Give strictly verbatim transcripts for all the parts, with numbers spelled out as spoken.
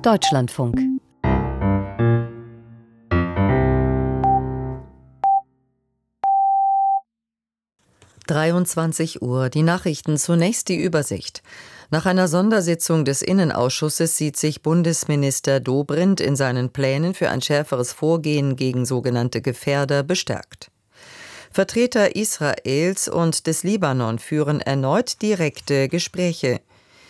Deutschlandfunk. dreiundzwanzig Uhr, die Nachrichten, zunächst die Übersicht. Nach einer Sondersitzung des Innenausschusses sieht sich Bundesminister Dobrindt in seinen Plänen für ein schärferes Vorgehen gegen sogenannte Gefährder bestärkt. Vertreter Israels und des Libanon führen erneut direkte Gespräche.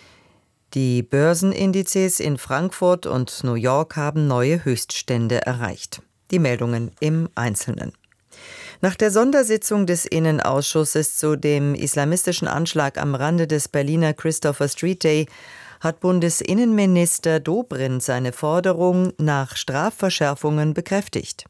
Die Börsenindizes in Frankfurt und New York haben neue Höchststände erreicht. Die Meldungen im Einzelnen. Nach der Sondersitzung des Innenausschusses zu dem islamistischen Anschlag am Rande des Berliner Christopher Street Day hat Bundesinnenminister Dobrindt seine Forderung nach Strafverschärfungen bekräftigt.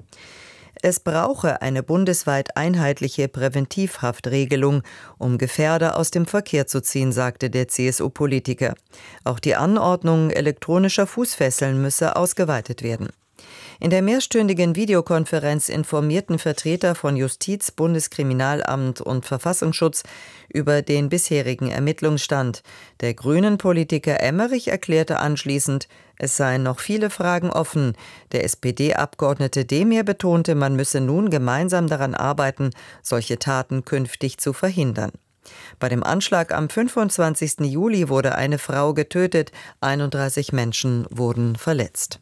Es brauche eine bundesweit einheitliche Präventivhaftregelung, um Gefährder aus dem Verkehr zu ziehen, sagte der C S U-Politiker. Auch die Anordnung elektronischer Fußfesseln müsse ausgeweitet werden. In der mehrstündigen Videokonferenz informierten Vertreter von Justiz, Bundeskriminalamt und Verfassungsschutz über den bisherigen Ermittlungsstand. Der Grünen-Politiker Emmerich erklärte anschließend, es seien noch viele Fragen offen. Der S P D-Abgeordnete Demir betonte, man müsse nun gemeinsam daran arbeiten, solche Taten künftig zu verhindern. Bei dem Anschlag am fünfundzwanzigsten Juli wurde eine Frau getötet, einunddreißig Menschen wurden verletzt.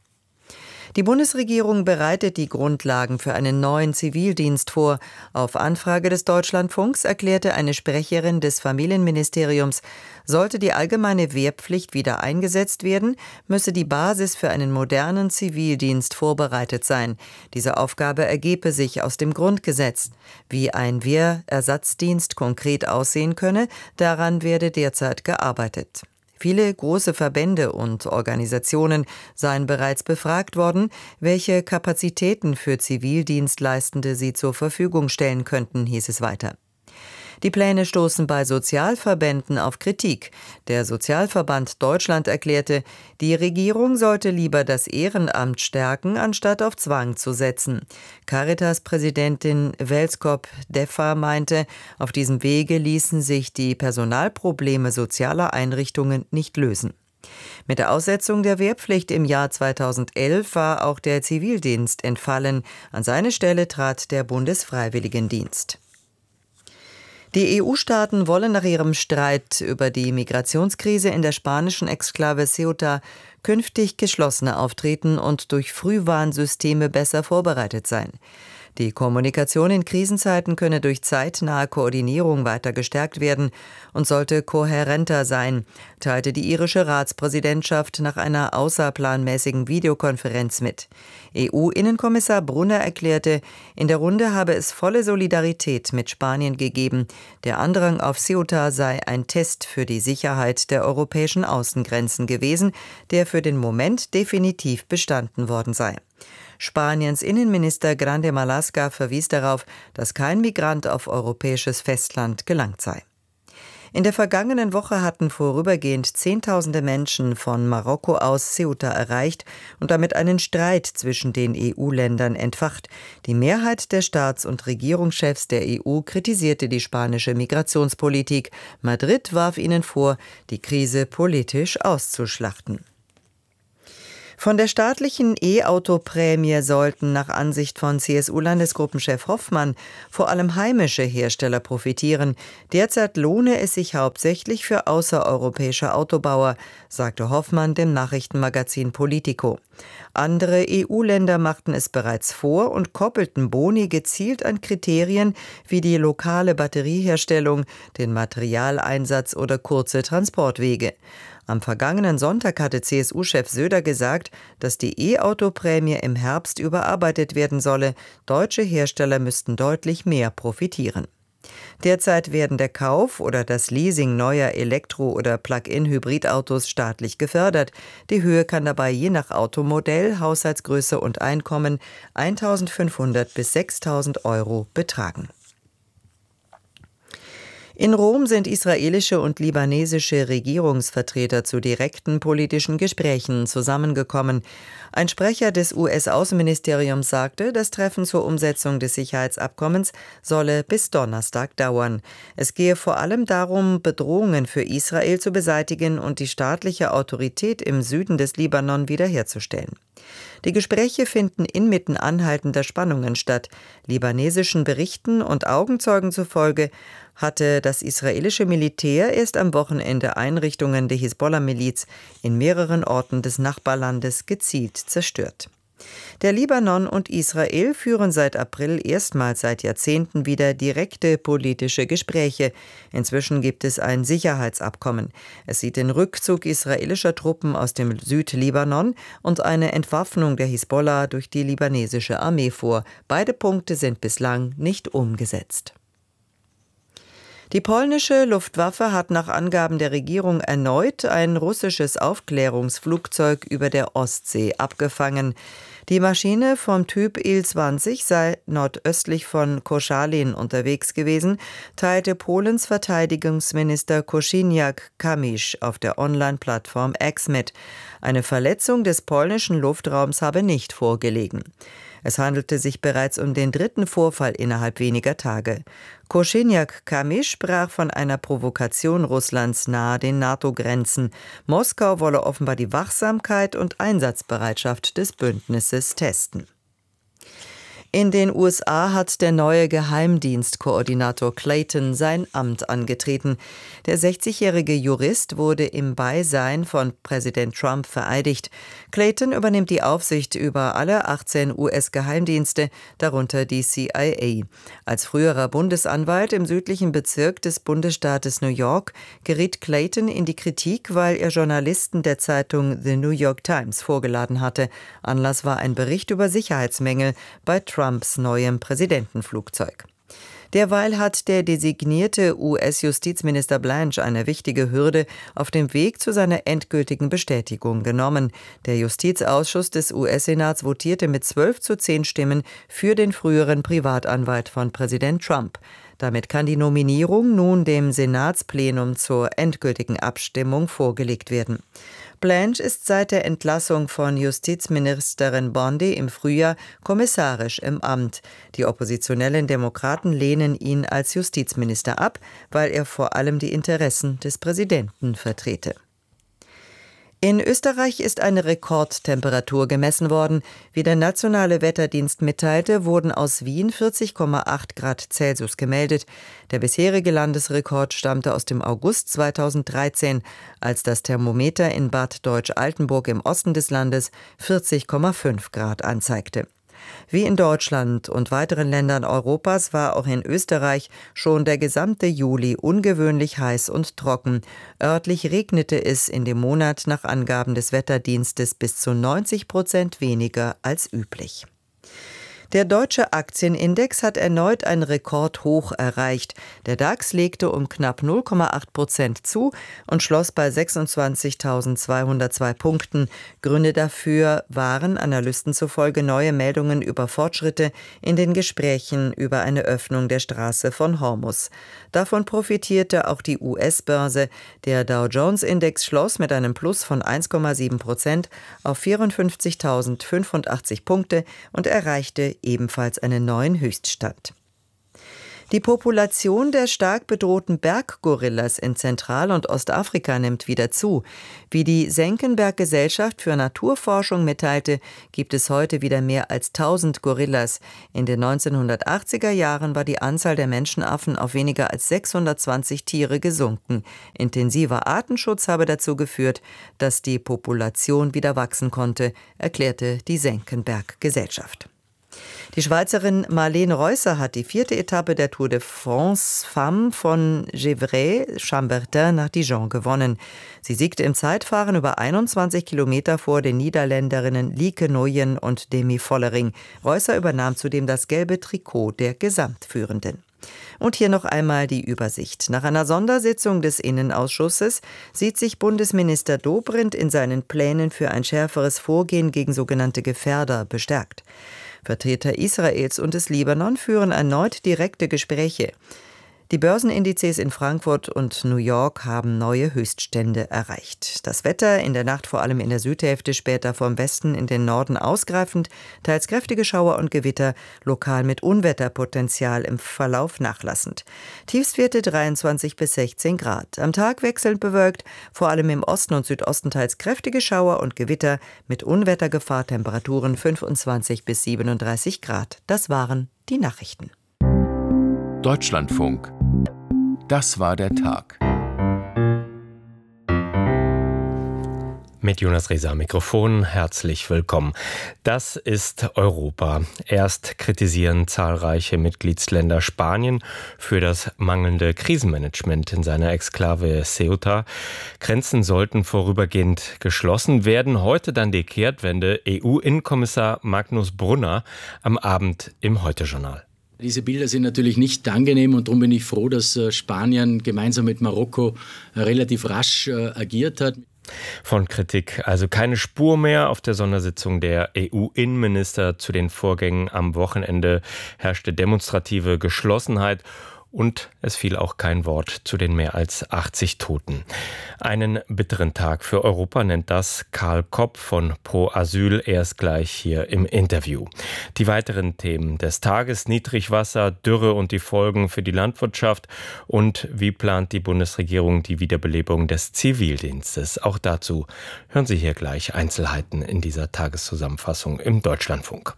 Die Bundesregierung bereitet die Grundlagen für einen neuen Zivildienst vor. Auf Anfrage des Deutschlandfunks erklärte eine Sprecherin des Familienministeriums, sollte die allgemeine Wehrpflicht wieder eingesetzt werden, müsse die Basis für einen modernen Zivildienst vorbereitet sein. Diese Aufgabe ergebe sich aus dem Grundgesetz. Wie ein Wehrersatzdienst konkret aussehen könne, daran werde derzeit gearbeitet. Viele große Verbände und Organisationen seien bereits befragt worden, welche Kapazitäten für Zivildienstleistende sie zur Verfügung stellen könnten, hieß es weiter. Die Pläne stoßen bei Sozialverbänden auf Kritik. Der Sozialverband Deutschland erklärte, die Regierung sollte lieber das Ehrenamt stärken, anstatt auf Zwang zu setzen. Caritas-Präsidentin Welskop-Deffer meinte, auf diesem Wege ließen sich die Personalprobleme sozialer Einrichtungen nicht lösen. Mit der Aussetzung der Wehrpflicht im Jahr zweitausendelf war auch der Zivildienst entfallen. An seine Stelle trat der Bundesfreiwilligendienst. Die E U-Staaten wollen nach ihrem Streit über die Migrationskrise in der spanischen Exklave Ceuta künftig geschlossener auftreten und durch Frühwarnsysteme besser vorbereitet sein. Die Kommunikation in Krisenzeiten könne durch zeitnahe Koordinierung weiter gestärkt werden und sollte kohärenter sein, teilte die irische Ratspräsidentschaft nach einer außerplanmäßigen Videokonferenz mit. E U-Innenkommissar Brunner erklärte, in der Runde habe es volle Solidarität mit Spanien gegeben. Der Andrang auf Ceuta sei ein Test für die Sicherheit der europäischen Außengrenzen gewesen, der für den Moment definitiv bestanden worden sei. Spaniens Innenminister Grande Marlaska verwies darauf, dass kein Migrant auf europäisches Festland gelangt sei. In der vergangenen Woche hatten vorübergehend Zehntausende Menschen von Marokko aus Ceuta erreicht und damit einen Streit zwischen den E U-Ländern entfacht. Die Mehrheit der Staats- und Regierungschefs der E U kritisierte die spanische Migrationspolitik. Madrid warf ihnen vor, die Krise politisch auszuschlachten. Von der staatlichen E-Auto-Prämie sollten nach Ansicht von C S U-Landesgruppenchef Hoffmann vor allem heimische Hersteller profitieren. Derzeit lohne es sich hauptsächlich für außereuropäische Autobauer, sagte Hoffmann dem Nachrichtenmagazin Politico. Andere E U-Länder machten es bereits vor und koppelten Boni gezielt an Kriterien wie die lokale Batterieherstellung, den Materialeinsatz oder kurze Transportwege. Am vergangenen Sonntag hatte C S U-Chef Söder gesagt, dass die E-Auto-Prämie im Herbst überarbeitet werden solle. Deutsche Hersteller müssten deutlich mehr profitieren. Derzeit werden der Kauf oder das Leasing neuer Elektro- oder Plug-in-Hybridautos staatlich gefördert. Die Höhe kann dabei je nach Automodell, Haushaltsgröße und Einkommen eintausendfünfhundert bis sechstausend Euro betragen. In Rom sind israelische und libanesische Regierungsvertreter zu direkten politischen Gesprächen zusammengekommen. Ein Sprecher des U S-Außenministeriums sagte, das Treffen zur Umsetzung des Sicherheitsabkommens solle bis Donnerstag dauern. Es gehe vor allem darum, Bedrohungen für Israel zu beseitigen und die staatliche Autorität im Süden des Libanon wiederherzustellen. Die Gespräche finden inmitten anhaltender Spannungen statt. Libanesischen Berichten und Augenzeugen zufolge hatte das israelische Militär erst am Wochenende Einrichtungen der Hisbollah-Miliz in mehreren Orten des Nachbarlandes gezielt zerstört. Der Libanon und Israel führen seit April erstmals seit Jahrzehnten wieder direkte politische Gespräche. Inzwischen gibt es ein Sicherheitsabkommen. Es sieht den Rückzug israelischer Truppen aus dem Südlibanon und eine Entwaffnung der Hisbollah durch die libanesische Armee vor. Beide Punkte sind bislang nicht umgesetzt. Die polnische Luftwaffe hat nach Angaben der Regierung erneut ein russisches Aufklärungsflugzeug über der Ostsee abgefangen. Die Maschine vom Typ Il zwanzig sei nordöstlich von Koszalin unterwegs gewesen, teilte Polens Verteidigungsminister Kosiniak-Kamysz auf der Online-Plattform X mit. Eine Verletzung des polnischen Luftraums habe nicht vorgelegen. Es handelte sich bereits um den dritten Vorfall innerhalb weniger Tage. Kosiniak-Kamysz sprach von einer Provokation Russlands nahe den NATO-Grenzen. Moskau wolle offenbar die Wachsamkeit und Einsatzbereitschaft des Bündnisses testen. In den U S A hat der neue Geheimdienstkoordinator Clayton sein Amt angetreten. Der sechzigjährige Jurist wurde im Beisein von Präsident Trump vereidigt. Clayton übernimmt die Aufsicht über alle achtzehn U S-Geheimdienste, darunter die C I A. Als früherer Bundesanwalt im südlichen Bezirk des Bundesstaates New York geriet Clayton in die Kritik, weil er Journalisten der Zeitung The New York Times vorgeladen hatte. Anlass war ein Bericht über Sicherheitsmängel bei Trump. Trumps neuem Präsidentenflugzeug. Derweil hat der designierte U S-Justizminister Blanche eine wichtige Hürde auf dem Weg zu seiner endgültigen Bestätigung genommen. Der Justizausschuss des U S-Senats votierte mit zwölf zu zehn Stimmen für den früheren Privatanwalt von Präsident Trump. Damit kann die Nominierung nun dem Senatsplenum zur endgültigen Abstimmung vorgelegt werden. Blanche ist seit der Entlassung von Justizministerin Bondi im Frühjahr kommissarisch im Amt. Die oppositionellen Demokraten lehnen ihn als Justizminister ab, weil er vor allem die Interessen des Präsidenten vertrete. In Österreich ist eine Rekordtemperatur gemessen worden. Wie der nationale Wetterdienst mitteilte, wurden aus Wien vierzig Komma acht Grad Celsius gemeldet. Der bisherige Landesrekord stammte aus dem August zweitausenddreizehn, als das Thermometer in Bad Deutsch-Altenburg im Osten des Landes vierzig Komma fünf Grad anzeigte. Wie in Deutschland und weiteren Ländern Europas war auch in Österreich schon der gesamte Juli ungewöhnlich heiß und trocken. Örtlich regnete es in dem Monat nach Angaben des Wetterdienstes bis zu neunzig Prozent weniger als üblich. Der deutsche Aktienindex hat erneut ein Rekordhoch erreicht. Der DAX legte um knapp null Komma acht Prozent zu und schloss bei sechsundzwanzigtausendzweihundertzwei Punkten. Gründe dafür waren Analysten zufolge neue Meldungen über Fortschritte in den Gesprächen über eine Öffnung der Straße von Hormuz. Davon profitierte auch die U S-Börse. Der Dow-Jones-Index schloss mit einem Plus von eins Komma sieben Prozent auf vierundfünfzigtausendfünfundachtzig Punkte und erreichte ebenfalls einen neuen Höchststand. Die Population der stark bedrohten Berggorillas in Zentral- und Ostafrika nimmt wieder zu. Wie die Senckenberg-Gesellschaft für Naturforschung mitteilte, gibt es heute wieder mehr als tausend Gorillas. In den neunzehnhundertachtziger Jahren war die Anzahl der Menschenaffen auf weniger als sechshundertzwanzig Tiere gesunken. Intensiver Artenschutz habe dazu geführt, dass die Population wieder wachsen konnte, erklärte die Senckenberg-Gesellschaft. Die Schweizerin Marlene Reusser hat die vierte Etappe der Tour de France Femmes von Gevrey-Chambertin nach Dijon gewonnen. Sie siegte im Zeitfahren über einundzwanzig Kilometer vor den Niederländerinnen Lieke Nooyen und Demi Vollering. Reusser übernahm zudem das gelbe Trikot der Gesamtführenden. Und hier noch einmal die Übersicht. Nach einer Sondersitzung des Innenausschusses sieht sich Bundesminister Dobrindt in seinen Plänen für ein schärferes Vorgehen gegen sogenannte Gefährder bestärkt. Vertreter Israels und des Libanon führen erneut direkte Gespräche. Die Börsenindizes in Frankfurt und New York haben neue Höchststände erreicht. Das Wetter in der Nacht vor allem in der Südhälfte, später vom Westen in den Norden ausgreifend, teils kräftige Schauer und Gewitter, lokal mit Unwetterpotenzial im Verlauf nachlassend. Tiefstwerte dreiundzwanzig bis sechzehn Grad. Am Tag wechselnd bewölkt, vor allem im Osten und Südosten teils kräftige Schauer und Gewitter mit Unwettergefahr, Temperaturen fünfundzwanzig bis siebenunddreißig Grad. Das waren die Nachrichten. Deutschlandfunk. Das war der Tag. Mit Jonas Rieser am Mikrofon, herzlich willkommen. Das ist Europa. Erst kritisieren zahlreiche Mitgliedsländer Spanien für das mangelnde Krisenmanagement in seiner Exklave Ceuta. Grenzen sollten vorübergehend geschlossen werden. Heute dann die Kehrtwende. E U-Innenkommissar Magnus Brunner am Abend im Heute-Journal. Diese Bilder sind natürlich nicht angenehm und darum bin ich froh, dass Spanien gemeinsam mit Marokko relativ rasch agiert hat. Von Kritik also keine Spur mehr. Auf der Sondersitzung der E U-Innenminister zu den Vorgängen am Wochenende herrschte demonstrative Geschlossenheit. Und es fiel auch kein Wort zu den mehr als achtzig Toten. Einen bitteren Tag für Europa nennt das Karl Kopp von Pro Asyl. Er ist gleich hier im Interview. Die weiteren Themen des Tages: Niedrigwasser, Dürre und die Folgen für die Landwirtschaft. Und wie plant die Bundesregierung die Wiederbelebung des Zivildienstes? Auch dazu hören Sie hier gleich Einzelheiten in dieser Tageszusammenfassung im Deutschlandfunk.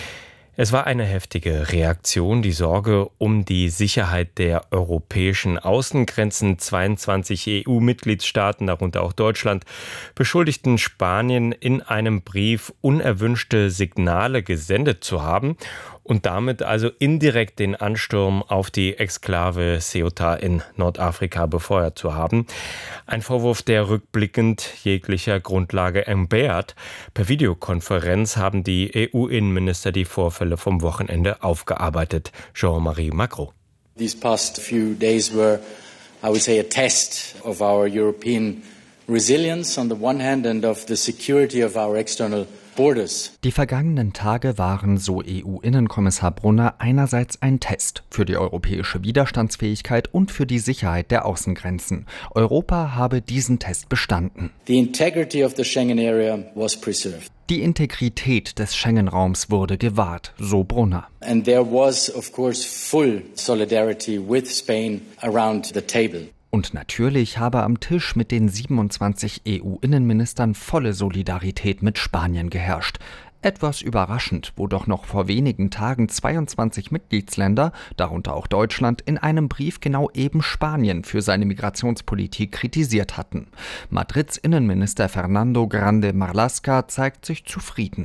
Es war eine heftige Reaktion, die Sorge um die Sicherheit der europäischen Außengrenzen. zweiundzwanzig E U-Mitgliedstaaten, darunter auch Deutschland, beschuldigten Spanien in einem Brief unerwünschte Signale gesendet zu haben und damit also indirekt den Ansturm auf die Exklave Ceuta in Nordafrika befeuert zu haben. Ein Vorwurf, der rückblickend jeglicher Grundlage entbehrt. Per Videokonferenz haben die E U-Innenminister die Vorfälle vom Wochenende aufgearbeitet. Jean-Marie Macron. These past few days were, I would say, a test of our European resilience on the one hand and of the security of our external borders. Die vergangenen Tage waren, so E U-Innenkommissar Brunner, einerseits ein Test für die europäische Widerstandsfähigkeit und für die Sicherheit der Außengrenzen. Europa habe diesen Test bestanden. The integrity of the Schengen area was preserved. Die Integrität des Schengen-Raums wurde gewahrt, so Brunner. And there was, of course, full solidarity with Spain around the table. Und natürlich habe am Tisch mit den siebenundzwanzig E U-Innenministern volle Solidarität mit Spanien geherrscht. Etwas überraschend, wo doch noch vor wenigen Tagen zweiundzwanzig Mitgliedsländer, darunter auch Deutschland, in einem Brief genau eben Spanien für seine Migrationspolitik kritisiert hatten. Madrids Innenminister Fernando Grande Marlaska zeigt sich zufrieden.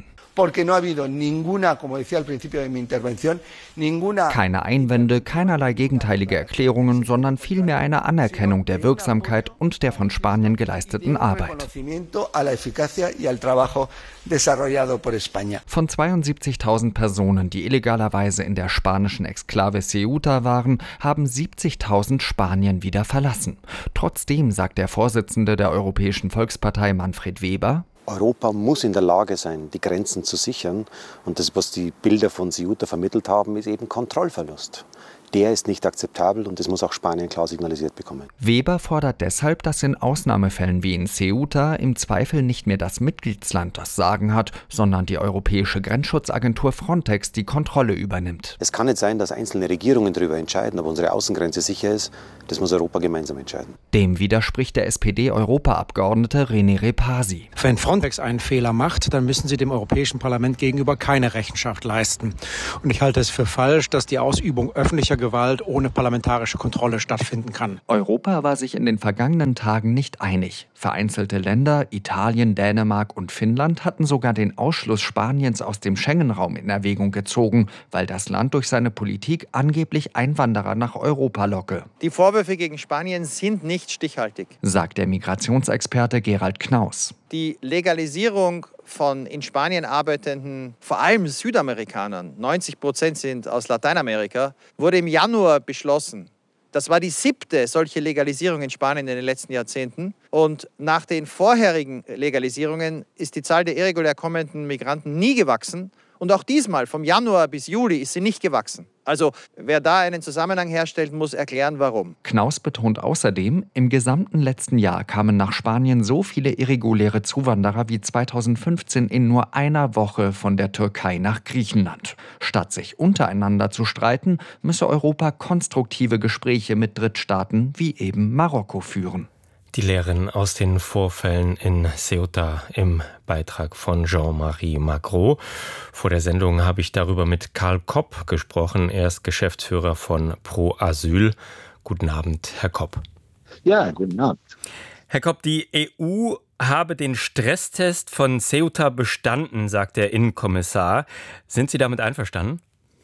Keine Einwände, keinerlei gegenteilige Erklärungen, sondern vielmehr eine Anerkennung der Wirksamkeit und der von Spanien geleisteten Arbeit. Von zweiundsiebzigtausend Personen, die illegalerweise in der spanischen Exklave Ceuta waren, haben siebzigtausend Spanien wieder verlassen. Trotzdem sagt der Vorsitzende der Europäischen Volkspartei Manfred Weber: Europa muss in der Lage sein, die Grenzen zu sichern. Und das, was die Bilder von Ceuta vermittelt haben, ist eben Kontrollverlust. Der ist nicht akzeptabel und das muss auch Spanien klar signalisiert bekommen. Weber fordert deshalb, dass in Ausnahmefällen wie in Ceuta im Zweifel nicht mehr das Mitgliedsland das Sagen hat, sondern die europäische Grenzschutzagentur Frontex die Kontrolle übernimmt. Es kann nicht sein, dass einzelne Regierungen darüber entscheiden, ob unsere Außengrenze sicher ist. Das muss Europa gemeinsam entscheiden. Dem widerspricht der S P D-Europaabgeordnete René Repasi. Wenn Frontex einen Fehler macht, dann müssen sie dem Europäischen Parlament gegenüber keine Rechenschaft leisten. Und ich halte es für falsch, dass die Ausübung öffentlicher Gewalt ohne parlamentarische Kontrolle stattfinden kann. Europa war sich in den vergangenen Tagen nicht einig. Vereinzelte Länder, Italien, Dänemark und Finnland hatten sogar den Ausschluss Spaniens aus dem Schengen-Raum in Erwägung gezogen, weil das Land durch seine Politik angeblich Einwanderer nach Europa locke. Die Vorwürfe gegen Spanien sind nicht stichhaltig, sagt der Migrationsexperte Gerald Knaus. Die Legalisierung von in Spanien arbeitenden, vor allem Südamerikanern, neunzig Prozent sind aus Lateinamerika, wurde im Januar beschlossen. Das war die siebte solche Legalisierung in Spanien in den letzten Jahrzehnten. Und nach den vorherigen Legalisierungen ist die Zahl der irregulär kommenden Migranten nie gewachsen. Und auch diesmal, vom Januar bis Juli, ist sie nicht gewachsen. Also wer da einen Zusammenhang herstellt, muss erklären, warum. Knaus betont außerdem, im gesamten letzten Jahr kamen nach Spanien so viele irreguläre Zuwanderer wie zweitausendfünfzehn in nur einer Woche von der Türkei nach Griechenland. Statt sich untereinander zu streiten, müsse Europa konstruktive Gespräche mit Drittstaaten wie eben Marokko führen. Die Lehren aus den Vorfällen in Ceuta im Beitrag von Jean-Marie Magro. Vor der Sendung habe ich darüber mit Karl Kopp gesprochen. Er ist Geschäftsführer von Pro Asyl. Guten Abend, Herr Kopp. Ja, guten Abend. Herr Kopp, die E U habe den Stresstest von Ceuta bestanden, sagt der Innenkommissar. Sind Sie damit einverstanden?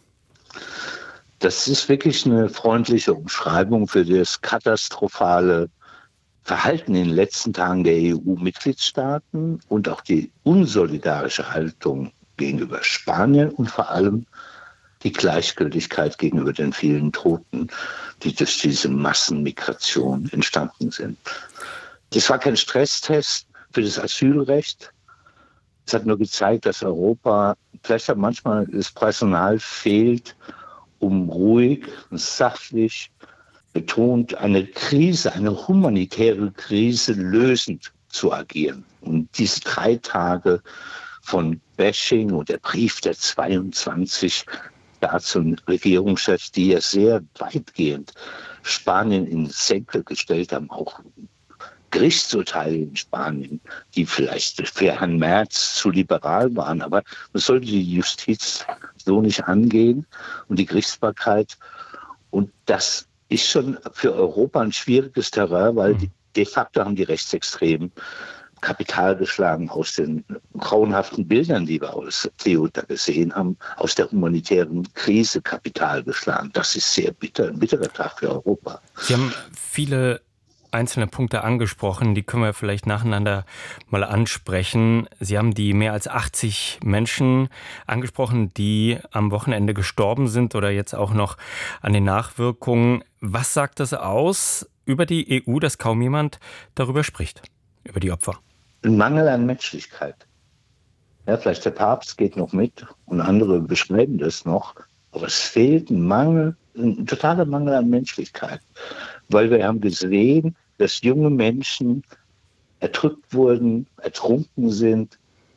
Das ist wirklich eine freundliche Umschreibung für das katastrophale Verhalten in den letzten Tagen der E U-Mitgliedstaaten und auch die unsolidarische Haltung gegenüber Spanien und vor allem die Gleichgültigkeit gegenüber den vielen Toten, die durch diese Massenmigration entstanden sind. Das war kein Stresstest für das Asylrecht. Es hat nur gezeigt, dass Europa vielleicht auch manchmal das Personal fehlt, um ruhig und sachlich betont, eine Krise, eine humanitäre Krise lösend zu agieren. Und diese drei Tage von Bashing und der Brief der zweiundzwanzig Staats- und Regierungschefs, die ja sehr weitgehend Spanien in Senkel gestellt haben, auch Gerichtsurteile in Spanien, die vielleicht für Herrn Merz zu liberal waren. Aber man sollte die Justiz so nicht angehen und die Gerichtsbarkeit. Und das ist schon für Europa ein schwieriges Terrain, weil de facto haben die Rechtsextremen Kapital geschlagen aus den grauenhaften Bildern, die wir aus Ceuta gesehen haben, aus der humanitären Krise Kapital geschlagen. Das ist sehr bitter, ein bitterer Tag für Europa. Sie haben viele einzelne Punkte angesprochen, die können wir vielleicht nacheinander mal ansprechen. Sie haben die mehr als achtzig Menschen angesprochen, die am Wochenende gestorben sind oder jetzt auch noch an den Nachwirkungen. Was sagt das aus über die E U, dass kaum jemand darüber spricht, über die Opfer? Ein Mangel an Menschlichkeit. Ja, vielleicht der Papst geht noch mit und andere beschreiben das noch, aber es fehlt ein Mangel, ein totaler Mangel an Menschlichkeit, weil wir haben gesehen, dass junge Menschen erdrückt wurden, ertrunken sind.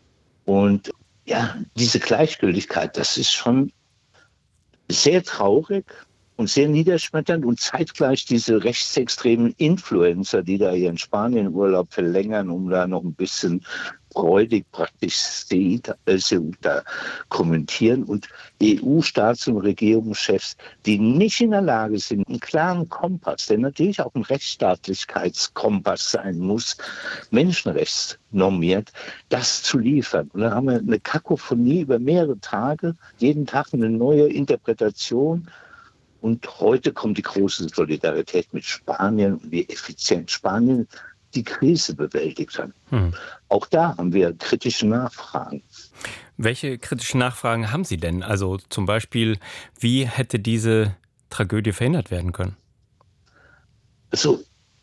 Und ja, diese Gleichgültigkeit, das ist schon sehr traurig und sehr niederschmetternd und zeitgleich diese rechtsextremen Influencer, die da ihren Spanien-Urlaub verlängern, um da noch ein bisschen freudig praktisch Ceuta kommentieren und E U-Staats- und Regierungschefs, die nicht in der Lage sind, einen klaren Kompass, der natürlich auch ein Rechtsstaatlichkeitskompass sein muss, menschenrechtsnormiert, das zu liefern. Und dann haben wir eine Kakophonie über mehrere Tage, jeden Tag eine neue Interpretation. Und heute kommt die große Solidarität mit Spanien und wie effizient Spanien die Krise bewältigt hat. Hm. Auch da haben wir kritische Nachfragen. Welche kritischen Nachfragen haben Sie denn? Also zum Beispiel, wie hätte diese Tragödie verhindert werden können? Also,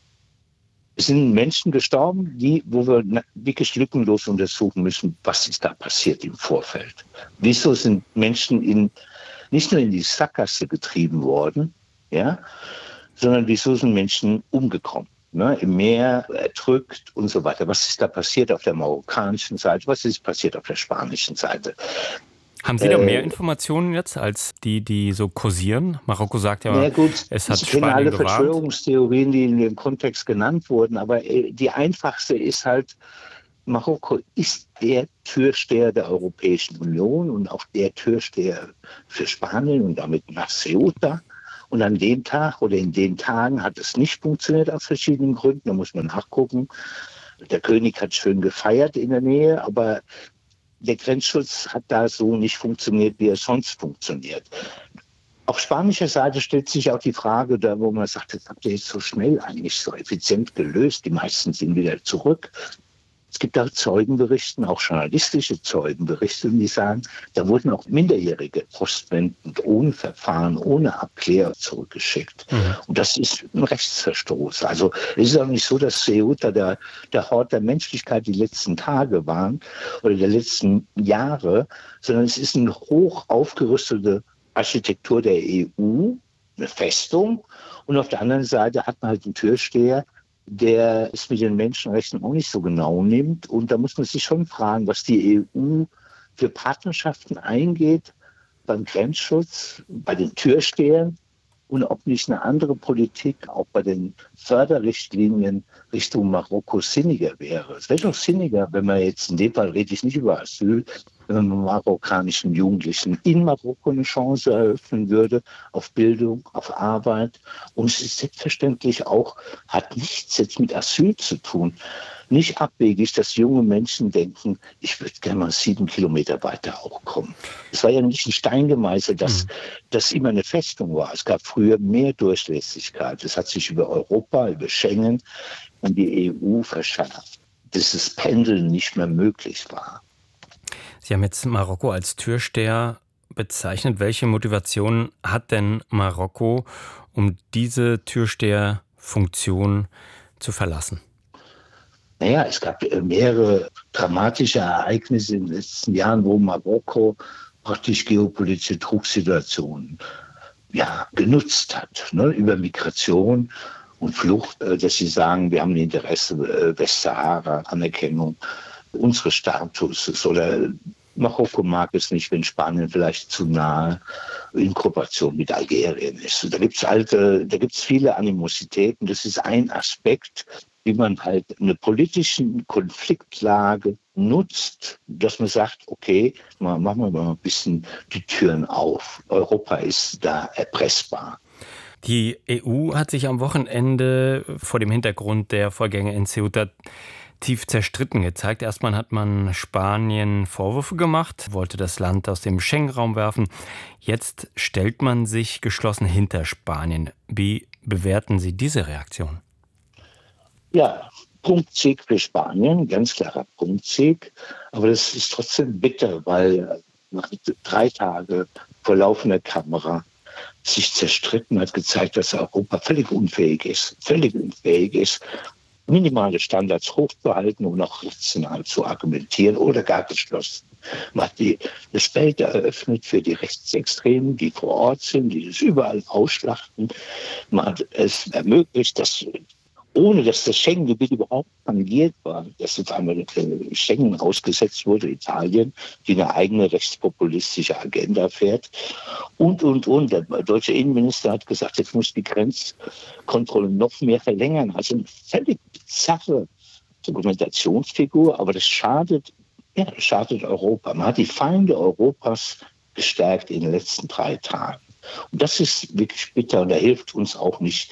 es sind Menschen gestorben, die, wo wir wirklich lückenlos untersuchen müssen, was ist da passiert im Vorfeld. Wieso sind Menschen in, nicht nur in die Sackgasse getrieben worden, ja, sondern wieso sind Menschen umgekommen? Ne, im Meer, erdrückt und so weiter. Was ist da passiert auf der marokkanischen Seite? Was ist passiert auf der spanischen Seite? Haben Sie da mehr äh, Informationen jetzt als die, die so kursieren? Marokko sagt ja, gut, es hat ich Spanien kenne alle gewarnt. Verschwörungstheorien, die in dem Kontext genannt wurden, aber die einfachste ist halt, Marokko ist der Türsteher der Europäischen Union und auch der Türsteher für Spanien und damit nach Ceuta. Und an dem Tag oder in den Tagen hat es nicht funktioniert aus verschiedenen Gründen. Da muss man nachgucken. Der König hat schön gefeiert in der Nähe, aber der Grenzschutz hat da so nicht funktioniert, wie er sonst funktioniert. Auf spanischer Seite stellt sich auch die Frage, da wo man sagt, das habt ihr jetzt so schnell eigentlich so effizient gelöst. Die meisten sind wieder zurück. Es gibt auch Zeugenberichte, auch journalistische Zeugenberichte, die sagen, da wurden auch Minderjährige postwendend ohne Verfahren, ohne Abklärung zurückgeschickt. Mhm. Und das ist ein Rechtsverstoß. Also es ist auch nicht so, dass Ceuta der, der Hort der Menschlichkeit die letzten Tage waren oder der letzten Jahre, sondern es ist eine hoch aufgerüstete Architektur der E U, eine Festung. Und auf der anderen Seite hat man halt einen Türsteher, der es mit den Menschenrechten auch nicht so genau nimmt. Und da muss man sich schon fragen, was die E U für Partnerschaften eingeht beim Grenzschutz, bei den Türstehern und ob nicht eine andere Politik auch bei den Förderrichtlinien Richtung Marokko sinniger wäre. Es wäre doch sinniger, wenn man jetzt, in dem Fall rede ich nicht über Asyl, wenn man marokkanischen Jugendlichen in Marokko eine Chance eröffnen würde auf Bildung, auf Arbeit. Und es ist selbstverständlich auch, hat nichts jetzt mit Asyl zu tun. Nicht abwegig, dass junge Menschen denken, ich würde gerne mal sieben Kilometer weiter auch kommen. Es war ja nicht ein Stein gemeißelt, dass das immer eine Festung war. Es gab früher mehr Durchlässigkeit. Es hat sich über Europa, über Schengen und die E U verschärft, dass das Pendeln nicht mehr möglich war. Sie haben jetzt Marokko als Türsteher bezeichnet. Welche Motivation hat denn Marokko, um diese Türsteherfunktion zu verlassen? Naja, es gab mehrere dramatische Ereignisse in den letzten Jahren, wo Marokko praktisch geopolitische Drucksituationen ja, genutzt hat, ne, über Migration und Flucht, dass sie sagen, wir haben ein Interesse, Westsahara, Anerkennung unseres Statuses, oder Marokko mag es nicht, wenn Spanien vielleicht zu nahe in Kooperation mit Algerien ist. Da gibt es alte, da gibt es viele Animositäten. Das ist ein Aspekt, wie man halt eine politische Konfliktlage nutzt, dass man sagt, okay, machen wir mal ein bisschen die Türen auf. Europa ist da erpressbar. Die E U hat sich am Wochenende vor dem Hintergrund der Vorgänge in Ceuta tief zerstritten gezeigt. Erstmal hat man Spanien Vorwürfe gemacht, wollte das Land aus dem Schengen-Raum werfen. Jetzt stellt man sich geschlossen hinter Spanien. Wie bewerten Sie diese Reaktion? Ja, Punktsieg für Spanien, ganz klarer Punktsieg. Aber das ist trotzdem bitter, weil nach drei Tagen vor laufender Kamera sich zerstritten hat, gezeigt, dass Europa völlig unfähig ist, völlig unfähig ist, minimale Standards hochzuhalten und auch rational zu argumentieren oder gar geschlossen. Man hat die, das Feld eröffnet für die Rechtsextremen, die vor Ort sind, die es überall ausschlachten. Man hat es ermöglicht, dass ohne dass das Schengen-Gebiet überhaupt tangiert war, dass auf einmal Schengen ausgesetzt wurde, Italien, die eine eigene rechtspopulistische Agenda fährt. Und, und, und. Der deutsche Innenminister hat gesagt, jetzt muss die Grenzkontrolle noch mehr verlängern. Also eine völlig bizarre Dokumentationsfigur, aber das schadet, ja, das schadet Europa. Man hat die Feinde Europas gestärkt in den letzten drei Tagen. Und das ist wirklich bitter und da hilft uns auch nicht.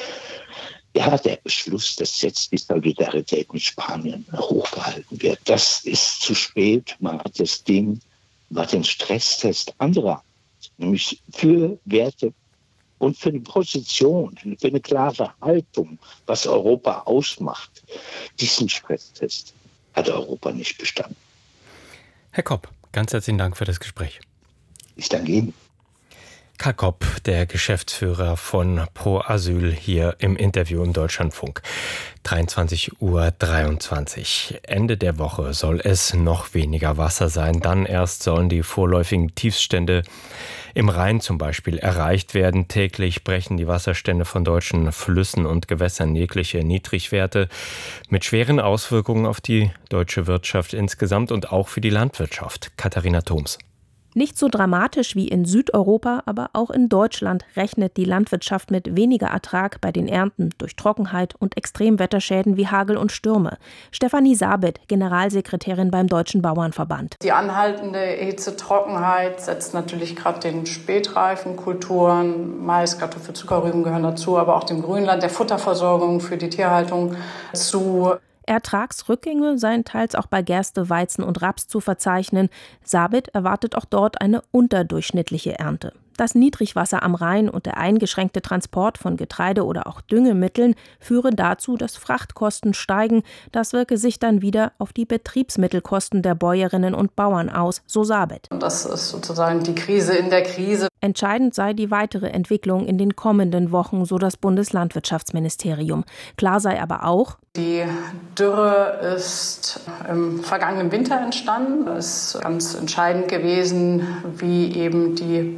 Ja, der Beschluss, dass jetzt die Solidarität mit Spanien hochgehalten wird, das ist zu spät. Man hat das Ding, man hat den Stresstest anderer, nämlich für Werte und für eine Position, für eine klare Haltung, was Europa ausmacht. Diesen Stresstest hat Europa nicht bestanden. Herr Kopp, ganz herzlichen Dank für das Gespräch. Ich danke Ihnen. Karl Kopp, der Geschäftsführer von Pro Asyl, hier im Interview im Deutschlandfunk. dreiundzwanzig Uhr dreiundzwanzig. Ende der Woche soll es noch weniger Wasser sein. Dann erst sollen die vorläufigen Tiefststände im Rhein zum Beispiel erreicht werden. Täglich brechen die Wasserstände von deutschen Flüssen und Gewässern jegliche Niedrigwerte mit schweren Auswirkungen auf die deutsche Wirtschaft insgesamt und auch für die Landwirtschaft. Katharina Thoms. Nicht so dramatisch wie in Südeuropa, aber auch in Deutschland rechnet die Landwirtschaft mit weniger Ertrag bei den Ernten durch Trockenheit und Extremwetterschäden wie Hagel und Stürme. Stefanie Sabit, Generalsekretärin beim Deutschen Bauernverband. Die anhaltende Hitze, Trockenheit setzt natürlich gerade den Spätreifenkulturen, Mais, Kartoffel, Zuckerrüben gehören dazu, aber auch dem Grünland, der Futterversorgung für die Tierhaltung zu. Ertragsrückgänge seien teils auch bei Gerste, Weizen und Raps zu verzeichnen. Sabit erwartet auch dort eine unterdurchschnittliche Ernte. Das Niedrigwasser am Rhein und der eingeschränkte Transport von Getreide oder auch Düngemitteln führen dazu, dass Frachtkosten steigen. Das wirke sich dann wieder auf die Betriebsmittelkosten der Bäuerinnen und Bauern aus, so Sabit. Und das ist sozusagen die Krise in der Krise. Entscheidend sei die weitere Entwicklung in den kommenden Wochen, so das Bundeslandwirtschaftsministerium. Klar sei aber auch, die Dürre ist im vergangenen Winter entstanden. Es ist ganz entscheidend gewesen, wie eben die Böden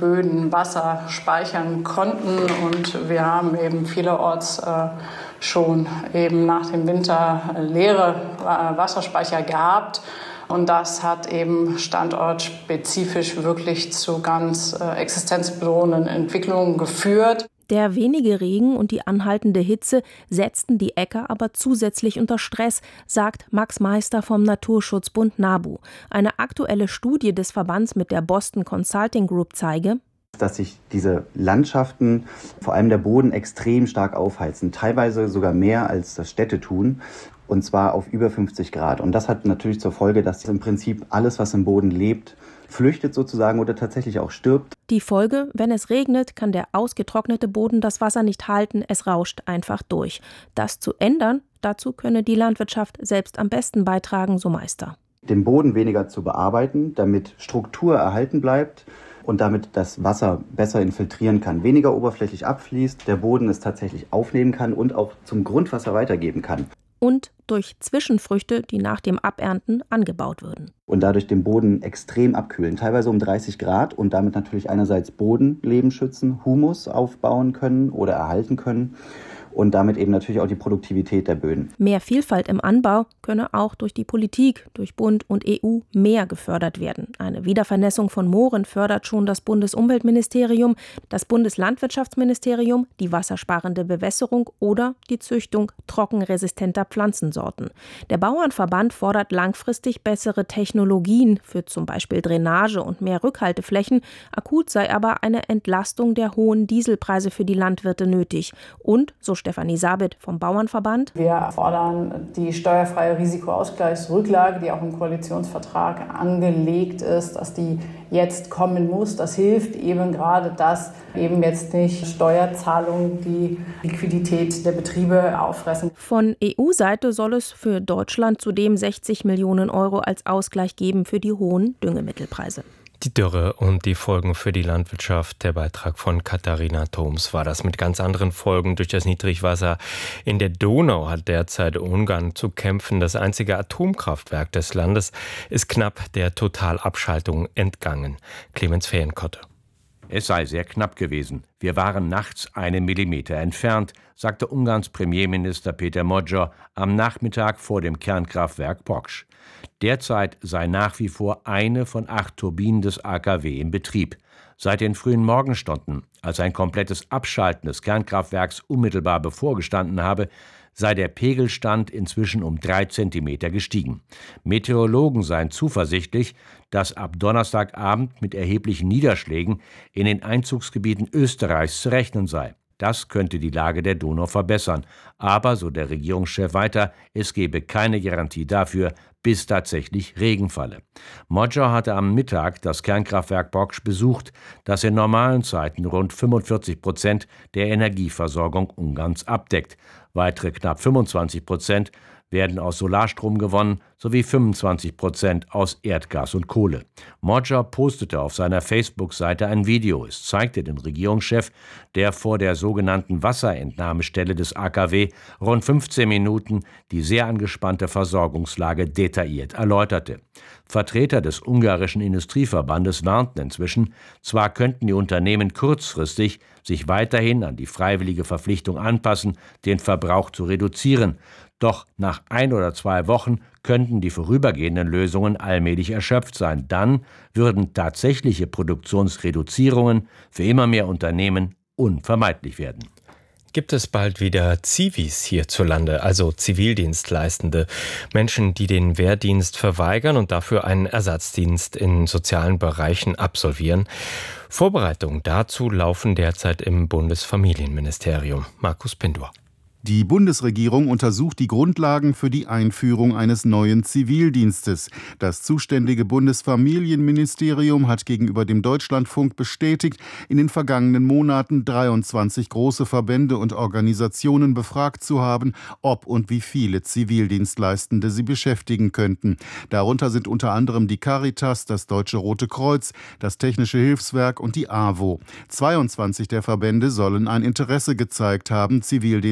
weiterhin Wasser speichern konnten. Und wir haben eben vielerorts äh, schon eben nach dem Winter leere äh, Wasserspeicher gehabt. Und das hat eben standortspezifisch wirklich zu ganz äh, existenzbedrohenden Entwicklungen geführt. Der wenige Regen und die anhaltende Hitze setzten die Äcker aber zusätzlich unter Stress, sagt Max Meister vom Naturschutzbund NABU. Eine aktuelle Studie des Verbands mit der Boston Consulting Group zeige, dass sich diese Landschaften, vor allem der Boden, extrem stark aufheizen, teilweise sogar mehr als das Städte tun. Und zwar auf über fünfzig Grad. Und das hat natürlich zur Folge, dass im Prinzip alles, was im Boden lebt, flüchtet sozusagen oder tatsächlich auch stirbt. Die Folge: Wenn es regnet, kann der ausgetrocknete Boden das Wasser nicht halten, es rauscht einfach durch. Das zu ändern, dazu könne die Landwirtschaft selbst am besten beitragen, so Meister. Den Boden weniger zu bearbeiten, damit Struktur erhalten bleibt und damit das Wasser besser infiltrieren kann, weniger oberflächlich abfließt, der Boden es tatsächlich aufnehmen kann und auch zum Grundwasser weitergeben kann. Und durch Zwischenfrüchte, die nach dem Abernten angebaut würden. Und dadurch den Boden extrem abkühlen, teilweise um dreißig Grad und damit natürlich einerseits Bodenleben schützen, Humus aufbauen können oder erhalten können und damit eben natürlich auch die Produktivität der Böden. Mehr Vielfalt im Anbau könne auch durch die Politik, durch Bund und E U mehr gefördert werden. Eine Wiedervernässung von Mooren fördert schon das Bundesumweltministerium, das Bundeslandwirtschaftsministerium, die wassersparende Bewässerung oder die Züchtung trockenresistenter Pflanzensorten. Der Bauernverband fordert langfristig bessere Technologien für zum Beispiel Drainage und mehr Rückhalteflächen. Akut sei aber eine Entlastung der hohen Dieselpreise für die Landwirte nötig. Und, so Stefanie Sabit vom Bauernverband: Wir fordern die steuerfreie Risikoausgleichsrücklage, die auch im Koalitionsvertrag angelegt ist, dass die jetzt kommen muss. Das hilft eben gerade, dass eben jetzt nicht Steuerzahlungen die Liquidität der Betriebe auffressen. Von E U-Seite soll es für Deutschland zudem sechzig Millionen Euro als Ausgleich geben für die hohen Düngemittelpreise. Die Dürre und die Folgen für die Landwirtschaft. Der Beitrag von Katharina Thoms war das, mit ganz anderen Folgen. Durch das Niedrigwasser in der Donau hat derzeit Ungarn zu kämpfen. Das einzige Atomkraftwerk des Landes ist knapp der Totalabschaltung entgangen. Clemens Fehrenkotte. Es sei sehr knapp gewesen. Wir waren nachts einen Millimeter entfernt, sagte Ungarns Premierminister Péter Magyar am Nachmittag vor dem Kernkraftwerk Poksch. Derzeit sei nach wie vor eine von acht Turbinen des A K W in Betrieb. Seit den frühen Morgenstunden, als ein komplettes Abschalten des Kernkraftwerks unmittelbar bevorgestanden habe, sei der Pegelstand inzwischen um drei Zentimeter gestiegen. Meteorologen seien zuversichtlich, dass ab Donnerstagabend mit erheblichen Niederschlägen in den Einzugsgebieten Österreichs zu rechnen sei. Das könnte die Lage der Donau verbessern. Aber, so der Regierungschef weiter, es gebe keine Garantie dafür, bis tatsächlich Regen falle. Magyar hatte am Mittag das Kernkraftwerk Poksch besucht, das in normalen Zeiten rund fünfundvierzig Prozent der Energieversorgung Ungarns abdeckt. Weitere knapp fünfundzwanzig Prozent werden aus Solarstrom gewonnen, sowie fünfundzwanzig Prozent aus Erdgas und Kohle. Magyar postete auf seiner Facebook-Seite ein Video. Es zeigte den Regierungschef, der vor der sogenannten Wasserentnahmestelle des A K W rund fünfzehn Minuten die sehr angespannte Versorgungslage detailliert erläuterte. Vertreter des ungarischen Industrieverbandes warnten inzwischen, zwar könnten die Unternehmen kurzfristig sich weiterhin an die freiwillige Verpflichtung anpassen, den Verbrauch zu reduzieren, doch nach ein oder zwei Wochen könnten die vorübergehenden Lösungen allmählich erschöpft sein. Dann würden tatsächliche Produktionsreduzierungen für immer mehr Unternehmen unvermeidlich werden. Gibt es bald wieder Zivis hierzulande, also Zivildienstleistende, Menschen, die den Wehrdienst verweigern und dafür einen Ersatzdienst in sozialen Bereichen absolvieren? Vorbereitungen dazu laufen derzeit im Bundesfamilienministerium. Markus Pindur. Die Bundesregierung untersucht die Grundlagen für die Einführung eines neuen Zivildienstes. Das zuständige Bundesfamilienministerium hat gegenüber dem Deutschlandfunk bestätigt, in den vergangenen Monaten dreiundzwanzig große Verbände und Organisationen befragt zu haben, ob und wie viele Zivildienstleistende sie beschäftigen könnten. Darunter sind unter anderem die Caritas, das Deutsche Rote Kreuz, das Technische Hilfswerk und die A W O. zweiundzwanzig der Verbände sollen ein Interesse gezeigt haben, Zivildienstleistende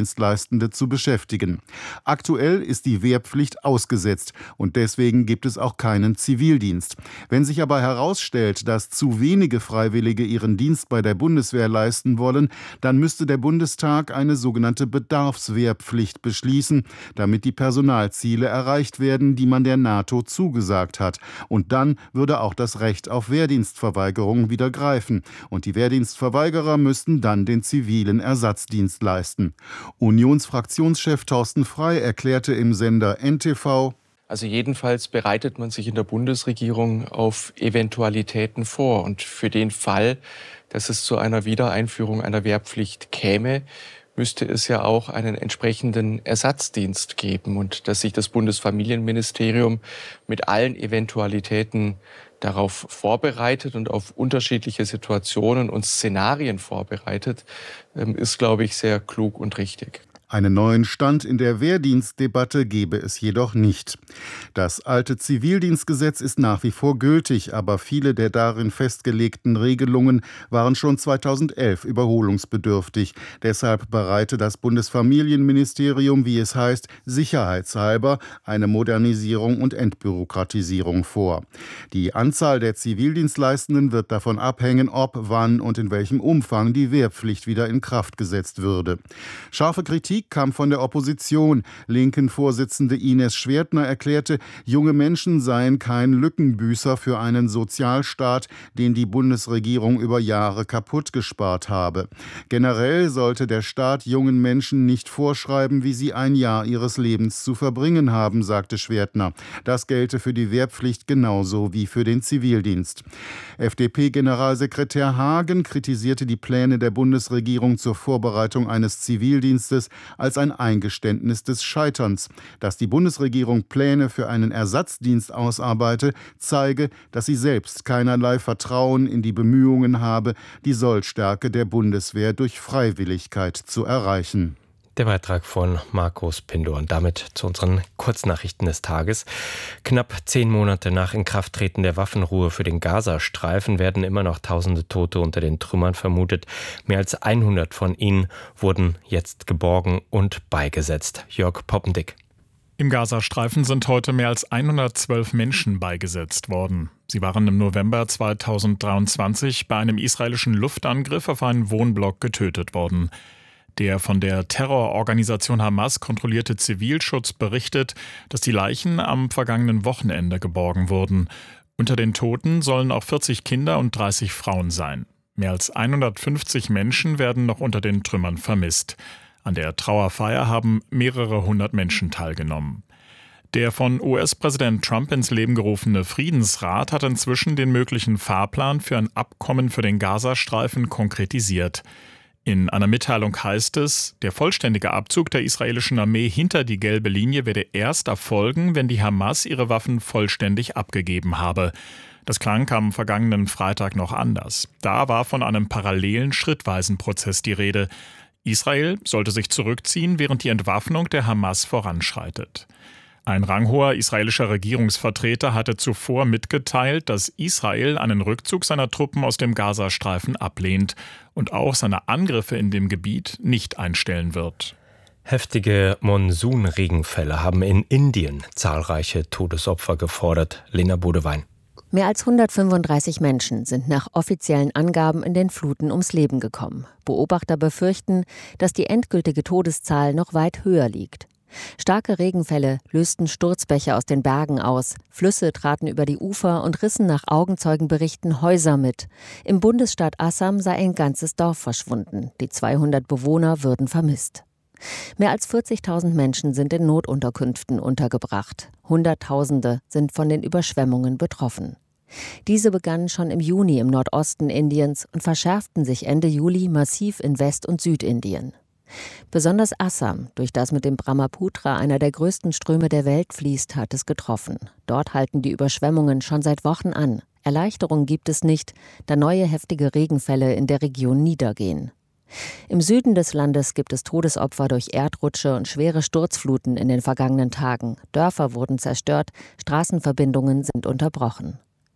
Zivildienstleistende zu beschäftigen. Aktuell ist die Wehrpflicht ausgesetzt und deswegen gibt es auch keinen Zivildienst. Wenn sich aber herausstellt, dass zu wenige Freiwillige ihren Dienst bei der Bundeswehr leisten wollen, dann müsste der Bundestag eine sogenannte Bedarfswehrpflicht beschließen, damit die Personalziele erreicht werden, die man der NATO zugesagt hat. Und dann würde auch das Recht auf Wehrdienstverweigerung wieder greifen. Und die Wehrdienstverweigerer müssten dann den zivilen Ersatzdienst leisten. Unionsfraktionschef Thorsten Frey erklärte im Sender N T V: Also jedenfalls bereitet man sich in der Bundesregierung auf Eventualitäten vor. Und für den Fall, dass es zu einer Wiedereinführung einer Wehrpflicht käme, müsste es ja auch einen entsprechenden Ersatzdienst geben und dass sich das Bundesfamilienministerium mit allen Eventualitäten darauf vorbereitet und auf unterschiedliche Situationen und Szenarien vorbereitet, ist, glaube ich, sehr klug und richtig. Einen neuen Stand in der Wehrdienstdebatte gebe es jedoch nicht. Das alte Zivildienstgesetz ist nach wie vor gültig, aber viele der darin festgelegten Regelungen waren schon zweitausendelf überholungsbedürftig. Deshalb bereite das Bundesfamilienministerium, wie es heißt, sicherheitshalber eine Modernisierung und Entbürokratisierung vor. Die Anzahl der Zivildienstleistenden wird davon abhängen, ob, wann und in welchem Umfang die Wehrpflicht wieder in Kraft gesetzt würde. Scharfe Kritik kam von der Opposition. Linken-Vorsitzende Ines Schwertner erklärte, junge Menschen seien kein Lückenbüßer für einen Sozialstaat, den die Bundesregierung über Jahre kaputt gespart habe. Generell sollte der Staat jungen Menschen nicht vorschreiben, wie sie ein Jahr ihres Lebens zu verbringen haben, sagte Schwertner. Das gelte für die Wehrpflicht genauso wie für den Zivildienst. F D P-Generalsekretär Hagen kritisierte die Pläne der Bundesregierung zur Vorbereitung eines Zivildienstes als ein Eingeständnis des Scheiterns. Dass die Bundesregierung Pläne für einen Ersatzdienst ausarbeite, zeige, dass sie selbst keinerlei Vertrauen in die Bemühungen habe, die Sollstärke der Bundeswehr durch Freiwilligkeit zu erreichen. Der Beitrag von Markus Pindor und damit zu unseren Kurznachrichten des Tages. Knapp zehn Monate nach Inkrafttreten der Waffenruhe für den Gazastreifen werden immer noch tausende Tote unter den Trümmern vermutet. Mehr als hundert von ihnen wurden jetzt geborgen und beigesetzt. Jörg Poppendick. Im Gazastreifen sind heute mehr als hundertzwölf Menschen beigesetzt worden. Sie waren im November zweitausenddreiundzwanzig bei einem israelischen Luftangriff auf einen Wohnblock getötet worden. Der von der Terrororganisation Hamas kontrollierte Zivilschutz berichtet, dass die Leichen am vergangenen Wochenende geborgen wurden. Unter den Toten sollen auch vierzig Kinder und dreißig Frauen sein. Mehr als hundertfünfzig Menschen werden noch unter den Trümmern vermisst. An der Trauerfeier haben mehrere hundert Menschen teilgenommen. Der von U S-Präsident Trump ins Leben gerufene Friedensrat hat inzwischen den möglichen Fahrplan für ein Abkommen für den Gazastreifen konkretisiert. In einer Mitteilung heißt es, der vollständige Abzug der israelischen Armee hinter die gelbe Linie werde erst erfolgen, wenn die Hamas ihre Waffen vollständig abgegeben habe. Das klang am vergangenen Freitag noch anders. Da war von einem parallelen, schrittweisen Prozess die Rede. Israel sollte sich zurückziehen, während die Entwaffnung der Hamas voranschreitet. Ein ranghoher israelischer Regierungsvertreter hatte zuvor mitgeteilt, dass Israel einen Rückzug seiner Truppen aus dem Gazastreifen ablehnt und auch seine Angriffe in dem Gebiet nicht einstellen wird. Heftige Monsunregenfälle haben in Indien zahlreiche Todesopfer gefordert. Lena Bodewein. Mehr als hundertfünfunddreißig Menschen sind nach offiziellen Angaben in den Fluten ums Leben gekommen. Beobachter befürchten, dass die endgültige Todeszahl noch weit höher liegt. Starke Regenfälle lösten Sturzbäche aus den Bergen aus, Flüsse traten über die Ufer und rissen nach Augenzeugenberichten Häuser mit. Im Bundesstaat Assam sei ein ganzes Dorf verschwunden, die zweihundert Bewohner würden vermisst. Mehr als vierzigtausend Menschen sind in Notunterkünften untergebracht. Hunderttausende sind von den Überschwemmungen betroffen. Diese begannen schon im Juni im Nordosten Indiens und verschärften sich Ende Juli massiv in West- und Südindien. Besonders Assam, durch das mit dem Brahmaputra einer der größten Ströme der Welt fließt, hat es getroffen. Dort halten die Überschwemmungen schon seit Wochen an. Erleichterung gibt es nicht, da neue heftige Regenfälle in der Region niedergehen. Im Süden des Landes gibt es Todesopfer durch Erdrutsche und schwere Sturzfluten in den vergangenen Tagen. Dörfer wurden zerstört, Straßenverbindungen sind unterbrochen.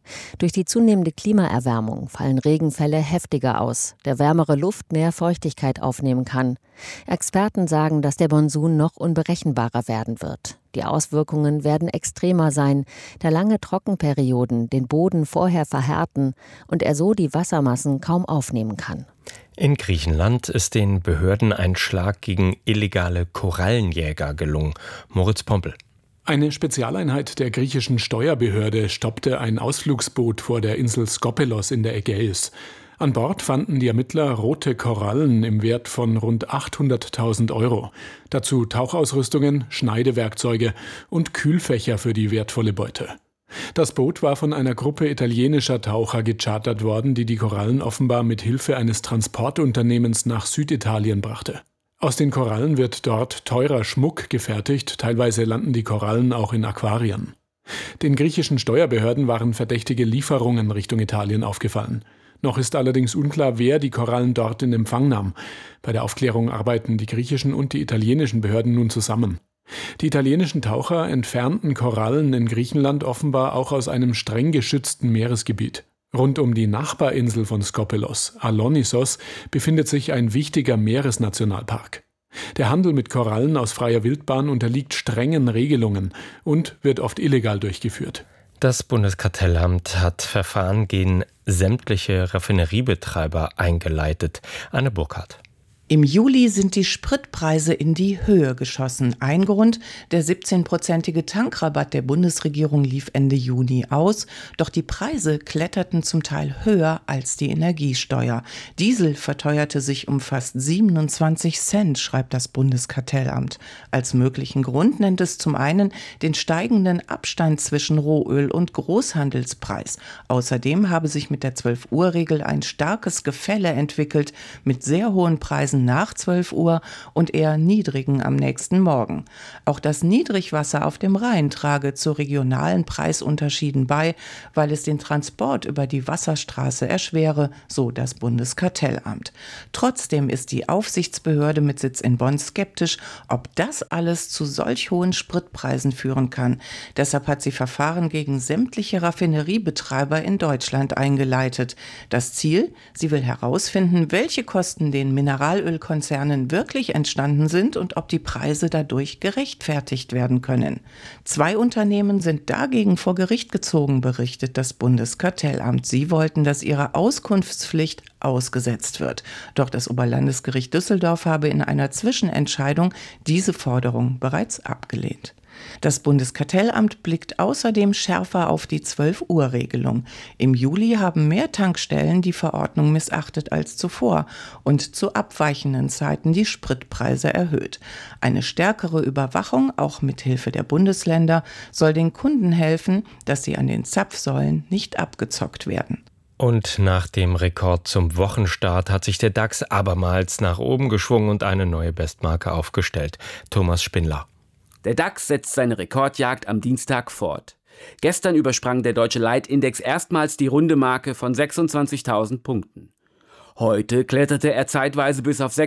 Durch die zunehmende Klimaerwärmung fallen Regenfälle heftiger aus, der wärmere Luft mehr Feuchtigkeit aufnehmen kann. Experten sagen, dass der Monsun noch unberechenbarer werden wird. Die Auswirkungen werden extremer sein, da lange Trockenperioden den Boden vorher verhärten und er so die Wassermassen kaum aufnehmen kann. In Griechenland ist den Behörden ein Schlag gegen illegale Korallenjäger gelungen. Moritz Pompel. Eine Spezialeinheit der griechischen Steuerbehörde stoppte ein Ausflugsboot vor der Insel Skopelos in der Ägäis. An Bord fanden die Ermittler rote Korallen im Wert von rund achthunderttausend Euro. Dazu Tauchausrüstungen, Schneidewerkzeuge und Kühlfächer für die wertvolle Beute. Das Boot war von einer Gruppe italienischer Taucher gechartert worden, die die Korallen offenbar mit Hilfe eines Transportunternehmens nach Süditalien brachte. Aus den Korallen wird dort teurer Schmuck gefertigt, teilweise landen die Korallen auch in Aquarien. Den griechischen Steuerbehörden waren verdächtige Lieferungen Richtung Italien aufgefallen. Noch ist allerdings unklar, wer die Korallen dort in Empfang nahm. Bei der Aufklärung arbeiten die griechischen und die italienischen Behörden nun zusammen. Die italienischen Taucher entfernten Korallen in Griechenland offenbar auch aus einem streng geschützten Meeresgebiet. Rund um die Nachbarinsel von Skopelos, Alonissos, befindet sich ein wichtiger Meeresnationalpark. Der Handel mit Korallen aus freier Wildbahn unterliegt strengen Regelungen und wird oft illegal durchgeführt. Das Bundeskartellamt hat Verfahren gegen sämtliche Raffineriebetreiber eingeleitet. Anne Burkhardt. Im Juli sind die Spritpreise in die Höhe geschossen. Ein Grund, der siebzehnprozentige Tankrabatt der Bundesregierung lief Ende Juni aus. Doch die Preise kletterten zum Teil höher als die Energiesteuer. Diesel verteuerte sich um fast siebenundzwanzig Cent, schreibt das Bundeskartellamt. Als möglichen Grund nennt es zum einen den steigenden Abstand zwischen Rohöl und Großhandelspreis. Außerdem habe sich mit der zwölf-Uhr-Regel ein starkes Gefälle entwickelt mit sehr hohen Preisen nach zwölf Uhr und eher niedrigen am nächsten Morgen. Auch das Niedrigwasser auf dem Rhein trage zu regionalen Preisunterschieden bei, weil es den Transport über die Wasserstraße erschwere, so das Bundeskartellamt. Trotzdem ist die Aufsichtsbehörde mit Sitz in Bonn skeptisch, ob das alles zu solch hohen Spritpreisen führen kann. Deshalb hat sie Verfahren gegen sämtliche Raffineriebetreiber in Deutschland eingeleitet. Das Ziel? Sie will herausfinden, welche Kosten den Mineralölkonzernen wirklich entstanden sind und ob die Preise dadurch gerechtfertigt werden können. Zwei Unternehmen sind dagegen vor Gericht gezogen, berichtet das Bundeskartellamt. Sie wollten, dass ihre Auskunftspflicht ausgesetzt wird. Doch das Oberlandesgericht Düsseldorf habe in einer Zwischenentscheidung diese Forderung bereits abgelehnt. Das Bundeskartellamt blickt außerdem schärfer auf die zwölf-Uhr-Regelung. Im Juli haben mehr Tankstellen die Verordnung missachtet als zuvor und zu abweichenden Zeiten die Spritpreise erhöht. Eine stärkere Überwachung, auch mit Hilfe der Bundesländer, soll den Kunden helfen, dass sie an den Zapfsäulen nicht abgezockt werden. Und nach dem Rekord zum Wochenstart hat sich der DAX abermals nach oben geschwungen und eine neue Bestmarke aufgestellt. Thomas Spindler. Der DAX setzt seine Rekordjagd am Dienstag fort. Gestern übersprang der deutsche Leitindex erstmals die runde Marke von sechsundzwanzigtausend Punkten. Heute kletterte er zeitweise bis auf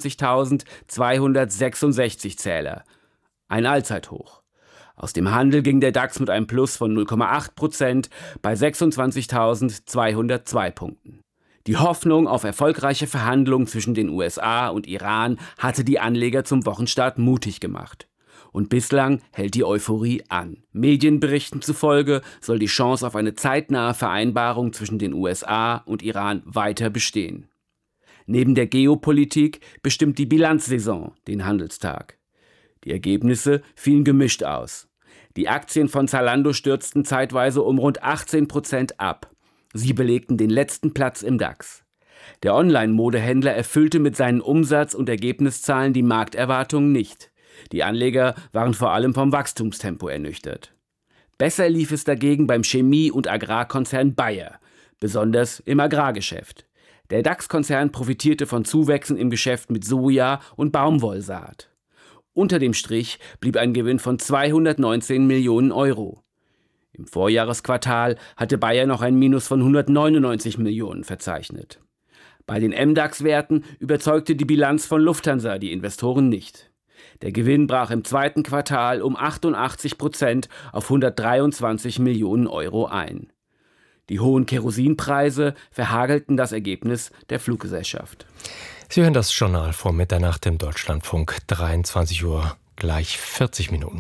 sechsundzwanzigtausendzweihundertsechsundsechzig Zähler. Ein Allzeithoch. Aus dem Handel ging der DAX mit einem Plus von null Komma acht Prozent bei sechsundzwanzigtausendzweihundertzwei Punkten. Die Hoffnung auf erfolgreiche Verhandlungen zwischen den U S A und Iran hatte die Anleger zum Wochenstart mutig gemacht. Und bislang hält die Euphorie an. Medienberichten zufolge soll die Chance auf eine zeitnahe Vereinbarung zwischen den U S A und Iran weiter bestehen. Neben der Geopolitik bestimmt die Bilanzsaison den Handelstag. Die Ergebnisse fielen gemischt aus. Die Aktien von Zalando stürzten zeitweise um rund achtzehn Prozent ab. Sie belegten den letzten Platz im DAX. Der Online-Modehändler erfüllte mit seinen Umsatz- und Ergebniszahlen die Markterwartungen nicht. Die Anleger waren vor allem vom Wachstumstempo ernüchtert. Besser lief es dagegen beim Chemie- und Agrarkonzern Bayer, besonders im Agrargeschäft. Der DAX-Konzern profitierte von Zuwächsen im Geschäft mit Soja und Baumwollsaat. Unter dem Strich blieb ein Gewinn von zweihundertneunzehn Millionen Euro. Im Vorjahresquartal hatte Bayer noch ein Minus von hundertneunundneunzig Millionen verzeichnet. Bei den M DAX-Werten überzeugte die Bilanz von Lufthansa die Investoren nicht. Der Gewinn brach im zweiten Quartal um achtundachtzig Prozent auf hundertdreiundzwanzig Millionen Euro ein. Die hohen Kerosinpreise verhagelten das Ergebnis der Fluggesellschaft. Sie hören das Journal vor Mitternacht im Deutschlandfunk, dreiundzwanzig Uhr, gleich vierzig Minuten.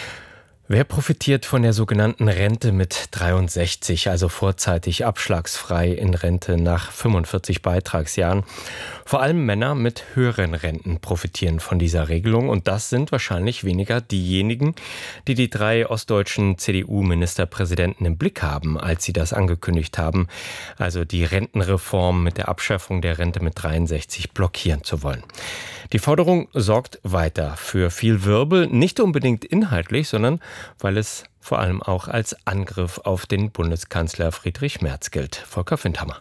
Wer profitiert von der sogenannten Rente mit dreiundsechzig, also vorzeitig abschlagsfrei in Rente nach fünfundvierzig Beitragsjahren? Vor allem Männer mit höheren Renten profitieren von dieser Regelung und das sind wahrscheinlich weniger diejenigen, die die drei ostdeutschen C D U-Ministerpräsidenten im Blick haben, als sie das angekündigt haben, also die Rentenreform mit der Abschaffung der Rente mit dreiundsechzig blockieren zu wollen. Die Forderung sorgt weiter für viel Wirbel, nicht unbedingt inhaltlich, sondern weil es vor allem auch als Angriff auf den Bundeskanzler Friedrich Merz gilt. Volker Findhammer.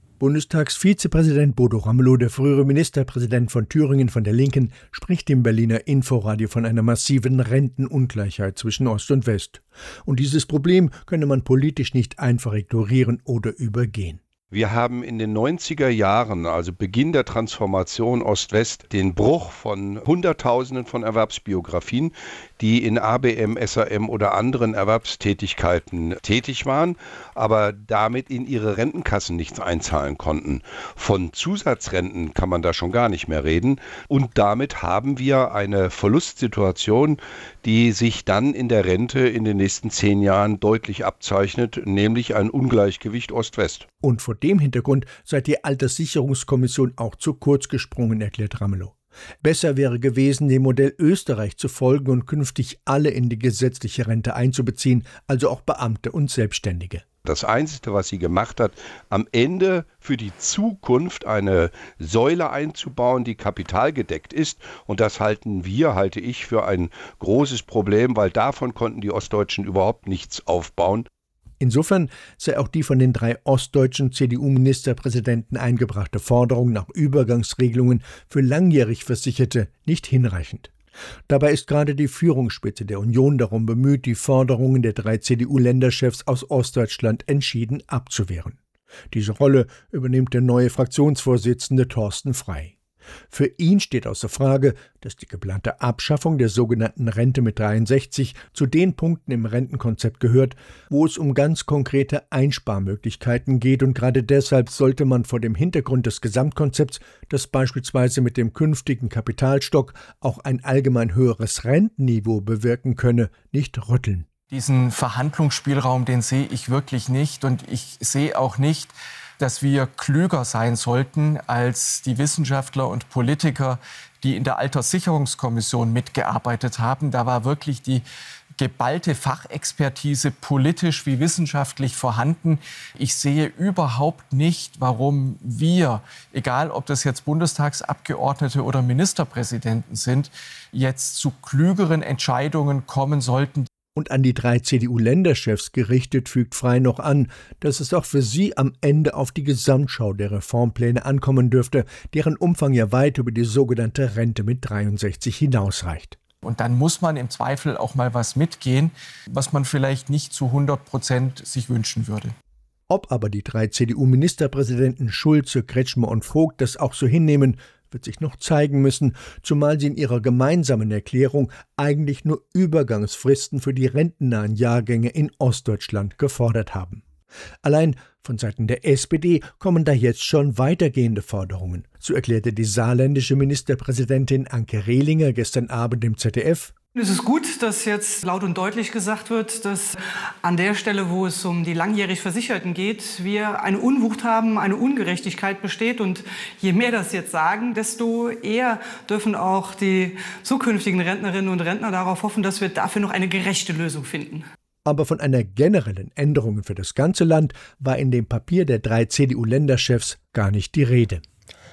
Bundestagsvizepräsident Bodo Ramelow, der frühere Ministerpräsident von Thüringen von der Linken, spricht im Berliner Inforadio von einer massiven Rentenungleichheit zwischen Ost und West. Und dieses Problem könne man politisch nicht einfach ignorieren oder übergehen. Wir haben in den neunziger Jahren, also Beginn der Transformation Ost-West, den Bruch von Hunderttausenden von Erwerbsbiografien, die in A B M, S A M oder anderen Erwerbstätigkeiten tätig waren, aber damit in ihre Rentenkassen nichts einzahlen konnten. Von Zusatzrenten kann man da schon gar nicht mehr reden. Und damit haben wir eine Verlustsituation, die sich dann in der Rente in den nächsten zehn Jahren deutlich abzeichnet, nämlich ein Ungleichgewicht Ost-West. Und vor dem Hintergrund sei die Alterssicherungskommission auch zu kurz gesprungen, erklärt Ramelow. Besser wäre gewesen, dem Modell Österreich zu folgen und künftig alle in die gesetzliche Rente einzubeziehen, also auch Beamte und Selbstständige. Das Einzige, was sie gemacht hat, am Ende für die Zukunft eine Säule einzubauen, die kapitalgedeckt ist. Und das halten wir, halte ich, für ein großes Problem, weil davon konnten die Ostdeutschen überhaupt nichts aufbauen. Insofern sei auch die von den drei ostdeutschen C D U-Ministerpräsidenten eingebrachte Forderung nach Übergangsregelungen für langjährig Versicherte nicht hinreichend. Dabei ist gerade die Führungsspitze der Union darum bemüht, die Forderungen der drei C D U-Länderchefs aus Ostdeutschland entschieden abzuwehren. Diese Rolle übernimmt der neue Fraktionsvorsitzende Thorsten Frey. Für ihn steht außer Frage, dass die geplante Abschaffung der sogenannten Rente mit dreiundsechzig zu den Punkten im Rentenkonzept gehört, wo es um ganz konkrete Einsparmöglichkeiten geht, und gerade deshalb sollte man vor dem Hintergrund des Gesamtkonzepts, das beispielsweise mit dem künftigen Kapitalstock auch ein allgemein höheres Rentenniveau bewirken könne, nicht rütteln. Diesen Verhandlungsspielraum, den sehe ich wirklich nicht, und ich sehe auch nicht, dass wir klüger sein sollten als die Wissenschaftler und Politiker, die in der Alterssicherungskommission mitgearbeitet haben. Da war wirklich die geballte Fachexpertise politisch wie wissenschaftlich vorhanden. Ich sehe überhaupt nicht, warum wir, egal ob das jetzt Bundestagsabgeordnete oder Ministerpräsidenten sind, jetzt zu klügeren Entscheidungen kommen sollten. Und an die drei C D U-Länderchefs gerichtet fügt Frey noch an, dass es auch für sie am Ende auf die Gesamtschau der Reformpläne ankommen dürfte, deren Umfang ja weit über die sogenannte Rente mit dreiundsechzig hinausreicht. Und dann muss man im Zweifel auch mal was mitgehen, was man vielleicht nicht zu hundert Prozent sich wünschen würde. Ob aber die drei C D U-Ministerpräsidenten Schulze, Kretschmer und Vogt das auch so hinnehmen, wird sich noch zeigen müssen, zumal sie in ihrer gemeinsamen Erklärung eigentlich nur Übergangsfristen für die rentennahen Jahrgänge in Ostdeutschland gefordert haben. Allein von Seiten der S P D kommen da jetzt schon weitergehende Forderungen. So erklärte die saarländische Ministerpräsidentin Anke Rehlinger gestern Abend im Z D F: Es ist gut, dass jetzt laut und deutlich gesagt wird, dass an der Stelle, wo es um die langjährig Versicherten geht, wir eine Unwucht haben, eine Ungerechtigkeit besteht. Und je mehr das jetzt sagen, desto eher dürfen auch die zukünftigen Rentnerinnen und Rentner darauf hoffen, dass wir dafür noch eine gerechte Lösung finden. Aber von einer generellen Änderung für das ganze Land war in dem Papier der drei C D U-Länderchefs gar nicht die Rede.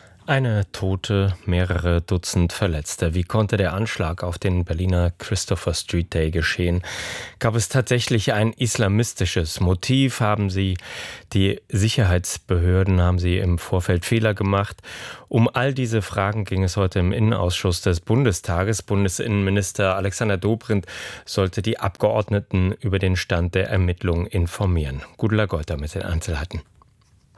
Eine Tote, mehrere Dutzend Verletzte. Wie konnte der Anschlag auf den Berliner Christopher Street Day geschehen? Gab es tatsächlich ein islamistisches Motiv? Haben sie die Sicherheitsbehörden, haben sie im Vorfeld Fehler gemacht? Um all diese Fragen ging es heute im Innenausschuss des Bundestages. Bundesinnenminister Alexander Dobrindt sollte die Abgeordneten über den Stand der Ermittlungen informieren. Gudula Golter mit den Einzelheiten.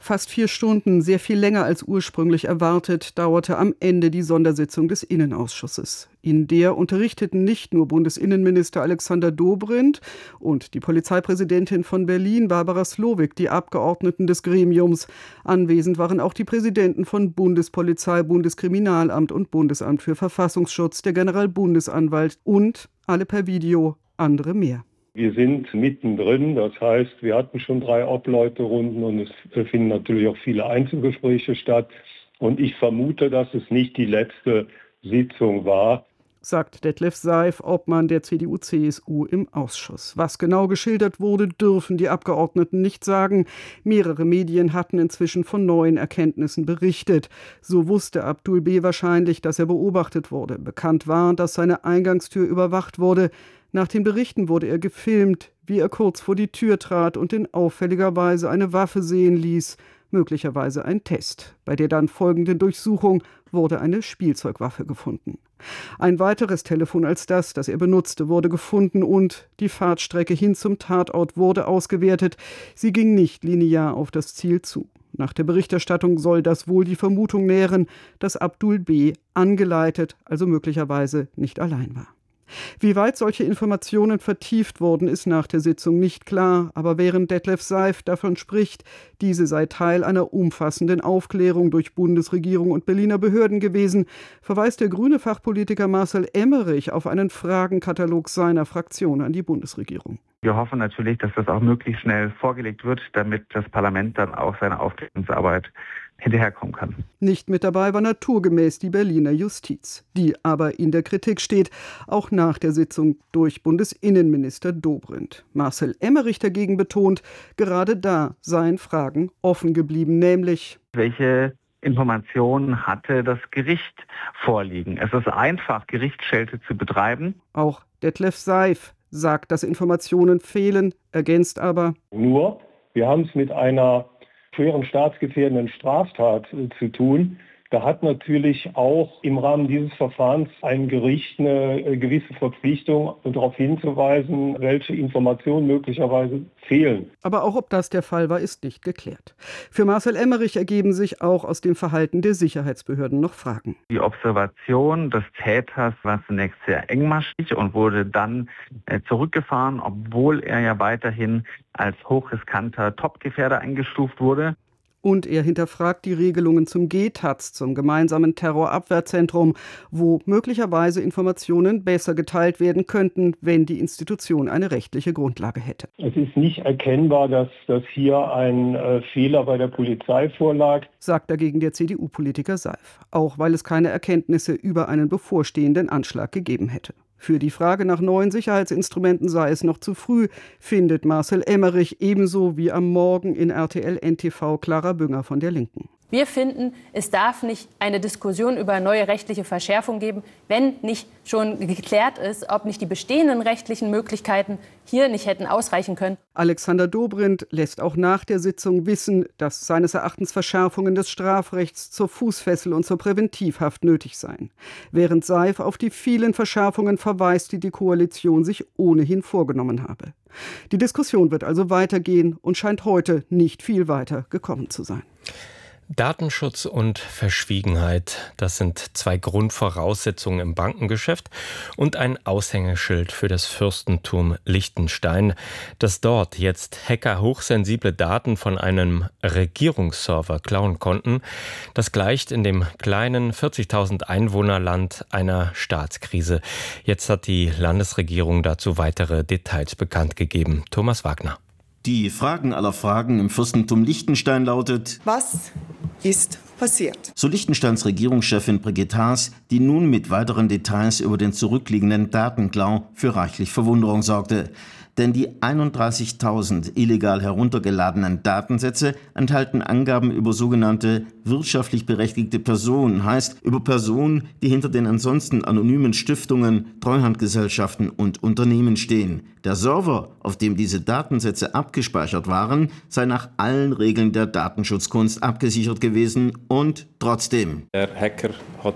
Fast vier Stunden, sehr viel länger als ursprünglich erwartet, dauerte am Ende die Sondersitzung des Innenausschusses. In der unterrichteten nicht nur Bundesinnenminister Alexander Dobrindt und die Polizeipräsidentin von Berlin, Barbara Slowik, die Abgeordneten des Gremiums. Anwesend waren auch die Präsidenten von Bundespolizei, Bundeskriminalamt und Bundesamt für Verfassungsschutz, der Generalbundesanwalt und alle per Video, andere mehr. Wir sind mittendrin, das heißt, wir hatten schon drei Obleuterunden und es finden natürlich auch viele Einzelgespräche statt. Und ich vermute, dass es nicht die letzte Sitzung war, sagt Detlef Seif, Obmann der C D U C S U im Ausschuss. Was genau geschildert wurde, dürfen die Abgeordneten nicht sagen. Mehrere Medien hatten inzwischen von neuen Erkenntnissen berichtet. So wusste Abdul B. wahrscheinlich, dass er beobachtet wurde. Bekannt war, dass seine Eingangstür überwacht wurde. Nach den Berichten wurde er gefilmt, wie er kurz vor die Tür trat und in auffälliger Weise eine Waffe sehen ließ, möglicherweise ein Test. Bei der dann folgenden Durchsuchung wurde eine Spielzeugwaffe gefunden. Ein weiteres Telefon als das, das er benutzte, wurde gefunden und die Fahrtstrecke hin zum Tatort wurde ausgewertet. Sie ging nicht linear auf das Ziel zu. Nach der Berichterstattung soll das wohl die Vermutung nähren, dass Abdul B. angeleitet, also möglicherweise nicht allein war. Wie weit solche Informationen vertieft wurden, ist nach der Sitzung nicht klar. Aber während Detlef Seif davon spricht, diese sei Teil einer umfassenden Aufklärung durch Bundesregierung und Berliner Behörden gewesen, verweist der grüne Fachpolitiker Marcel Emmerich auf einen Fragenkatalog seiner Fraktion an die Bundesregierung. Wir hoffen natürlich, dass das auch möglichst schnell vorgelegt wird, damit das Parlament dann auch seine Aufklärungsarbeit hinterherkommen kann. Nicht mit dabei war naturgemäß die Berliner Justiz, die aber in der Kritik steht, auch nach der Sitzung durch Bundesinnenminister Dobrindt. Marcel Emmerich dagegen betont, gerade da seien Fragen offen geblieben, nämlich: Welche Informationen hatte das Gericht vorliegen? Es ist einfach, Gerichtsschelte zu betreiben. Auch Detlef Seif sagt, dass Informationen fehlen, ergänzt aber: Nur, wir haben es mit einer schweren staatsgefährdenden Straftat äh, zu tun. Da hat natürlich auch im Rahmen dieses Verfahrens ein Gericht eine äh, gewisse Verpflichtung, darauf hinzuweisen, welche Informationen möglicherweise fehlen. Aber auch ob das der Fall war, ist nicht geklärt. Für Marcel Emmerich ergeben sich auch aus dem Verhalten der Sicherheitsbehörden noch Fragen. Die Observation des Täters war zunächst sehr engmaschig und wurde dann äh, zurückgefahren, obwohl er ja weiterhin als hochriskanter Topgefährder eingestuft wurde. Und er hinterfragt die Regelungen zum G T A Z, zum gemeinsamen Terrorabwehrzentrum, wo möglicherweise Informationen besser geteilt werden könnten, wenn die Institution eine rechtliche Grundlage hätte. Es ist nicht erkennbar, dass, dass hier ein äh, Fehler bei der Polizei vorlag, sagt dagegen der C D U-Politiker Seif, auch weil es keine Erkenntnisse über einen bevorstehenden Anschlag gegeben hätte. Für die Frage nach neuen Sicherheitsinstrumenten sei es noch zu früh, findet Marcel Emmerich, ebenso wie am Morgen in R T L N T V Clara Bünger von der Linken. Wir finden, es darf nicht eine Diskussion über neue rechtliche Verschärfung geben, wenn nicht schon geklärt ist, ob nicht die bestehenden rechtlichen Möglichkeiten hier nicht hätten ausreichen können. Alexander Dobrindt lässt auch nach der Sitzung wissen, dass seines Erachtens Verschärfungen des Strafrechts zur Fußfessel und zur Präventivhaft nötig seien. Während Seif auf die vielen Verschärfungen verweist, die die Koalition sich ohnehin vorgenommen habe. Die Diskussion wird also weitergehen und scheint heute nicht viel weiter gekommen zu sein. Datenschutz und Verschwiegenheit, das sind zwei Grundvoraussetzungen im Bankengeschäft und ein Aushängeschild für das Fürstentum Liechtenstein. Dass dort jetzt Hacker hochsensible Daten von einem Regierungsserver klauen konnten, das gleicht in dem kleinen vierzigtausend Einwohnerland einer Staatskrise. Jetzt hat die Landesregierung dazu weitere Details bekannt gegeben. Thomas Wagner. Die Fragen aller Fragen im Fürstentum Liechtenstein lautet: Was ist passiert? So Liechtensteins Regierungschefin Brigitte Haas, die nun mit weiteren Details über den zurückliegenden Datenklau für reichlich Verwunderung sorgte. Denn die einunddreißigtausend illegal heruntergeladenen Datensätze enthalten Angaben über sogenannte wirtschaftlich berechtigte Personen, heißt über Personen, die hinter den ansonsten anonymen Stiftungen, Treuhandgesellschaften und Unternehmen stehen. Der Server, auf dem diese Datensätze abgespeichert waren, sei nach allen Regeln der Datenschutzkunst abgesichert gewesen und trotzdem. Der Hacker hat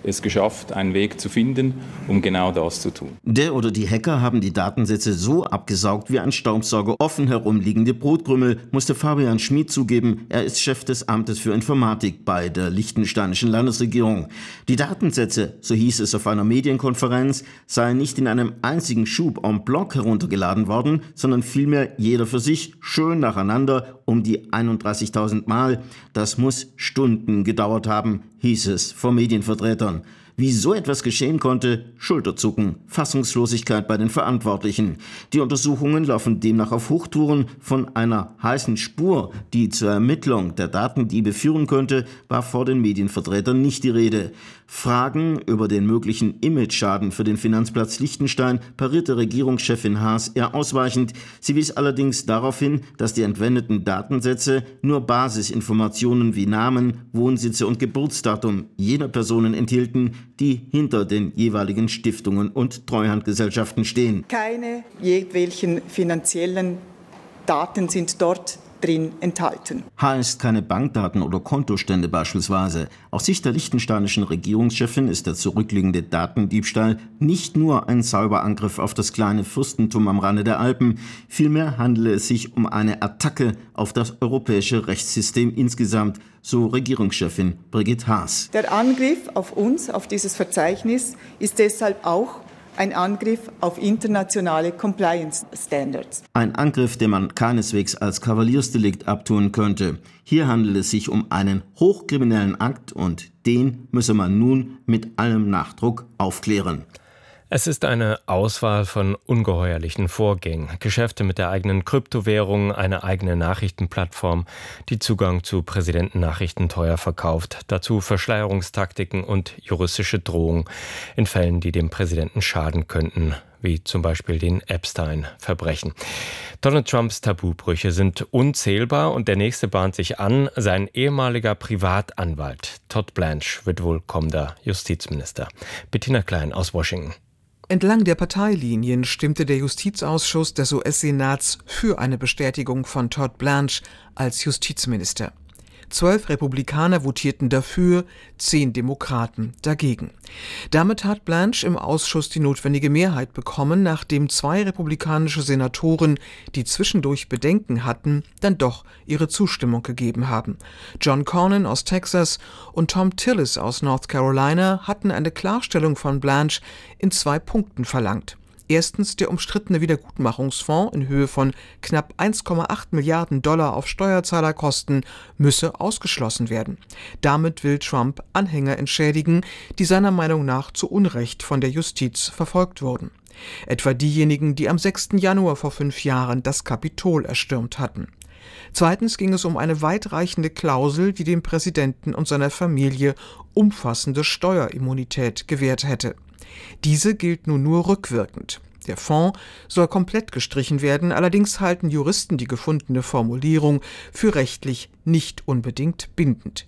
es geschafft, einen Weg zu finden, um genau das zu tun. Der oder die Hacker haben die Datensätze so abgesaugt wie ein Staubsauger offen herumliegende Brotkrümel, musste Fabian Schmid zugeben. Er ist Chef des Amtes für Informatik bei der liechtensteinischen Landesregierung. Die Datensätze, so hieß es auf einer Medienkonferenz, seien nicht in einem einzigen Schub en bloc heruntergeladen worden, sondern vielmehr jeder für sich, schön nacheinander, um die einunddreißigtausend Mal. Das muss Stunden gedauert haben, hieß es vor Medienvertretern. Wie so etwas geschehen konnte, Schulterzucken, Fassungslosigkeit bei den Verantwortlichen. Die Untersuchungen laufen demnach auf Hochtouren. Von einer heißen Spur, die zur Ermittlung der Datendiebe führen könnte, war vor den Medienvertretern nicht die Rede. Fragen über den möglichen Imageschaden für den Finanzplatz Liechtenstein parierte Regierungschefin Haas eher ausweichend. Sie wies allerdings darauf hin, dass die entwendeten Datensätze nur Basisinformationen wie Namen, Wohnsitze und Geburtsdatum jener Personen enthielten, die hinter den jeweiligen Stiftungen und Treuhandgesellschaften stehen. Keine jedwelchen finanziellen Daten sind dort drin enthalten. Heißt keine Bankdaten oder Kontostände beispielsweise. Aus Sicht der liechtensteinischen Regierungschefin ist der zurückliegende Datendiebstahl nicht nur ein Cyberangriff auf das kleine Fürstentum am Rande der Alpen, vielmehr handele es sich um eine Attacke auf das europäische Rechtssystem insgesamt, so Regierungschefin Brigitte Haas. Der Angriff auf uns, auf dieses Verzeichnis, ist deshalb auch ein Angriff auf internationale Compliance Standards. Ein Angriff, den man keineswegs als Kavaliersdelikt abtun könnte. Hier handelt es sich um einen hochkriminellen Akt und den müsse man nun mit allem Nachdruck aufklären. Es ist eine Auswahl von ungeheuerlichen Vorgängen. Geschäfte mit der eigenen Kryptowährung, eine eigene Nachrichtenplattform, die Zugang zu Präsidentennachrichten teuer verkauft. Dazu Verschleierungstaktiken und juristische Drohungen in Fällen, die dem Präsidenten schaden könnten, wie zum Beispiel den Epstein-Verbrechen. Donald Trumps Tabubrüche sind unzählbar und der nächste bahnt sich an. Sein ehemaliger Privatanwalt Todd Blanche wird wohl kommender Justizminister. Bettina Klein aus Washington. Entlang der Parteilinien stimmte der Justizausschuss des U S-Senats für eine Bestätigung von Todd Blanche als Justizminister. Zwölf Republikaner votierten dafür, zehn Demokraten dagegen. Damit hat Blanche im Ausschuss die notwendige Mehrheit bekommen, nachdem zwei republikanische Senatoren, die zwischendurch Bedenken hatten, dann doch ihre Zustimmung gegeben haben. John Cornyn aus Texas und Thom Tillis aus North Carolina hatten eine Klarstellung von Blanche in zwei Punkten verlangt. Erstens, der umstrittene Wiedergutmachungsfonds in Höhe von knapp eins Komma acht Milliarden Dollar auf Steuerzahlerkosten müsse ausgeschlossen werden. Damit will Trump Anhänger entschädigen, die seiner Meinung nach zu Unrecht von der Justiz verfolgt wurden. Etwa diejenigen, die am sechsten Januar vor fünf Jahren das Kapitol erstürmt hatten. Zweitens ging es um eine weitreichende Klausel, die dem Präsidenten und seiner Familie umfassende Steuerimmunität gewährt hätte. Diese gilt nun nur rückwirkend. Der Fonds soll komplett gestrichen werden, allerdings halten Juristen die gefundene Formulierung für rechtlich nicht unbedingt bindend.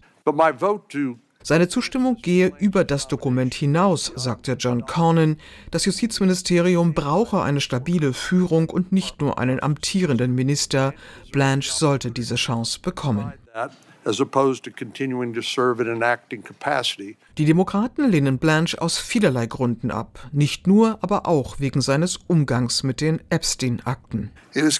Seine Zustimmung gehe über das Dokument hinaus, sagte John Cornyn. Das Justizministerium brauche eine stabile Führung und nicht nur einen amtierenden Minister. Blanche sollte diese Chance bekommen. Die Demokraten lehnen Blanche aus vielerlei Gründen ab, nicht nur, aber auch wegen seines Umgangs mit den Epstein-Akten. Es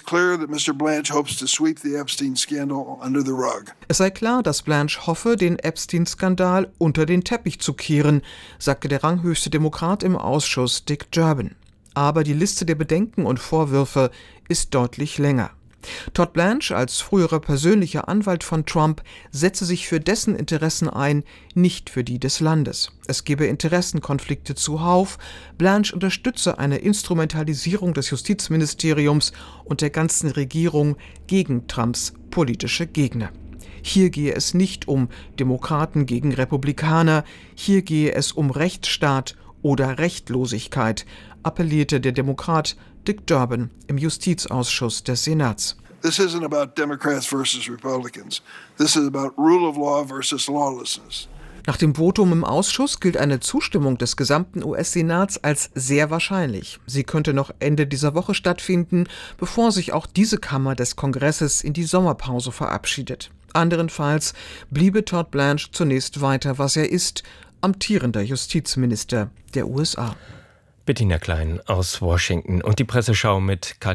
sei klar, dass Blanche hoffe, den Epstein-Skandal unter den Teppich zu kehren, sagte der ranghöchste Demokrat im Ausschuss Dick Durbin. Aber die Liste der Bedenken und Vorwürfe ist deutlich länger. Todd Blanche als früherer persönlicher Anwalt von Trump setze sich für dessen Interessen ein, nicht für die des Landes. Es gebe Interessenkonflikte zuhauf. Blanche unterstütze eine Instrumentalisierung des Justizministeriums und der ganzen Regierung gegen Trumps politische Gegner. Hier gehe es nicht um Demokraten gegen Republikaner, hier gehe es um Rechtsstaat oder Rechtlosigkeit, appellierte der Demokrat Dick Durbin im Justizausschuss des Senats. This isn't about Democrats versus Republicans. This is about rule of law versus lawlessness. Nach dem Votum im Ausschuss gilt eine Zustimmung des gesamten U S-Senats als sehr wahrscheinlich. Sie könnte noch Ende dieser Woche stattfinden, bevor sich auch diese Kammer des Kongresses in die Sommerpause verabschiedet. Anderenfalls bliebe Todd Blanche zunächst weiter, was er ist, amtierender Justizminister der U S A. Bettina Klein aus Washington und die Presseschau mit Katja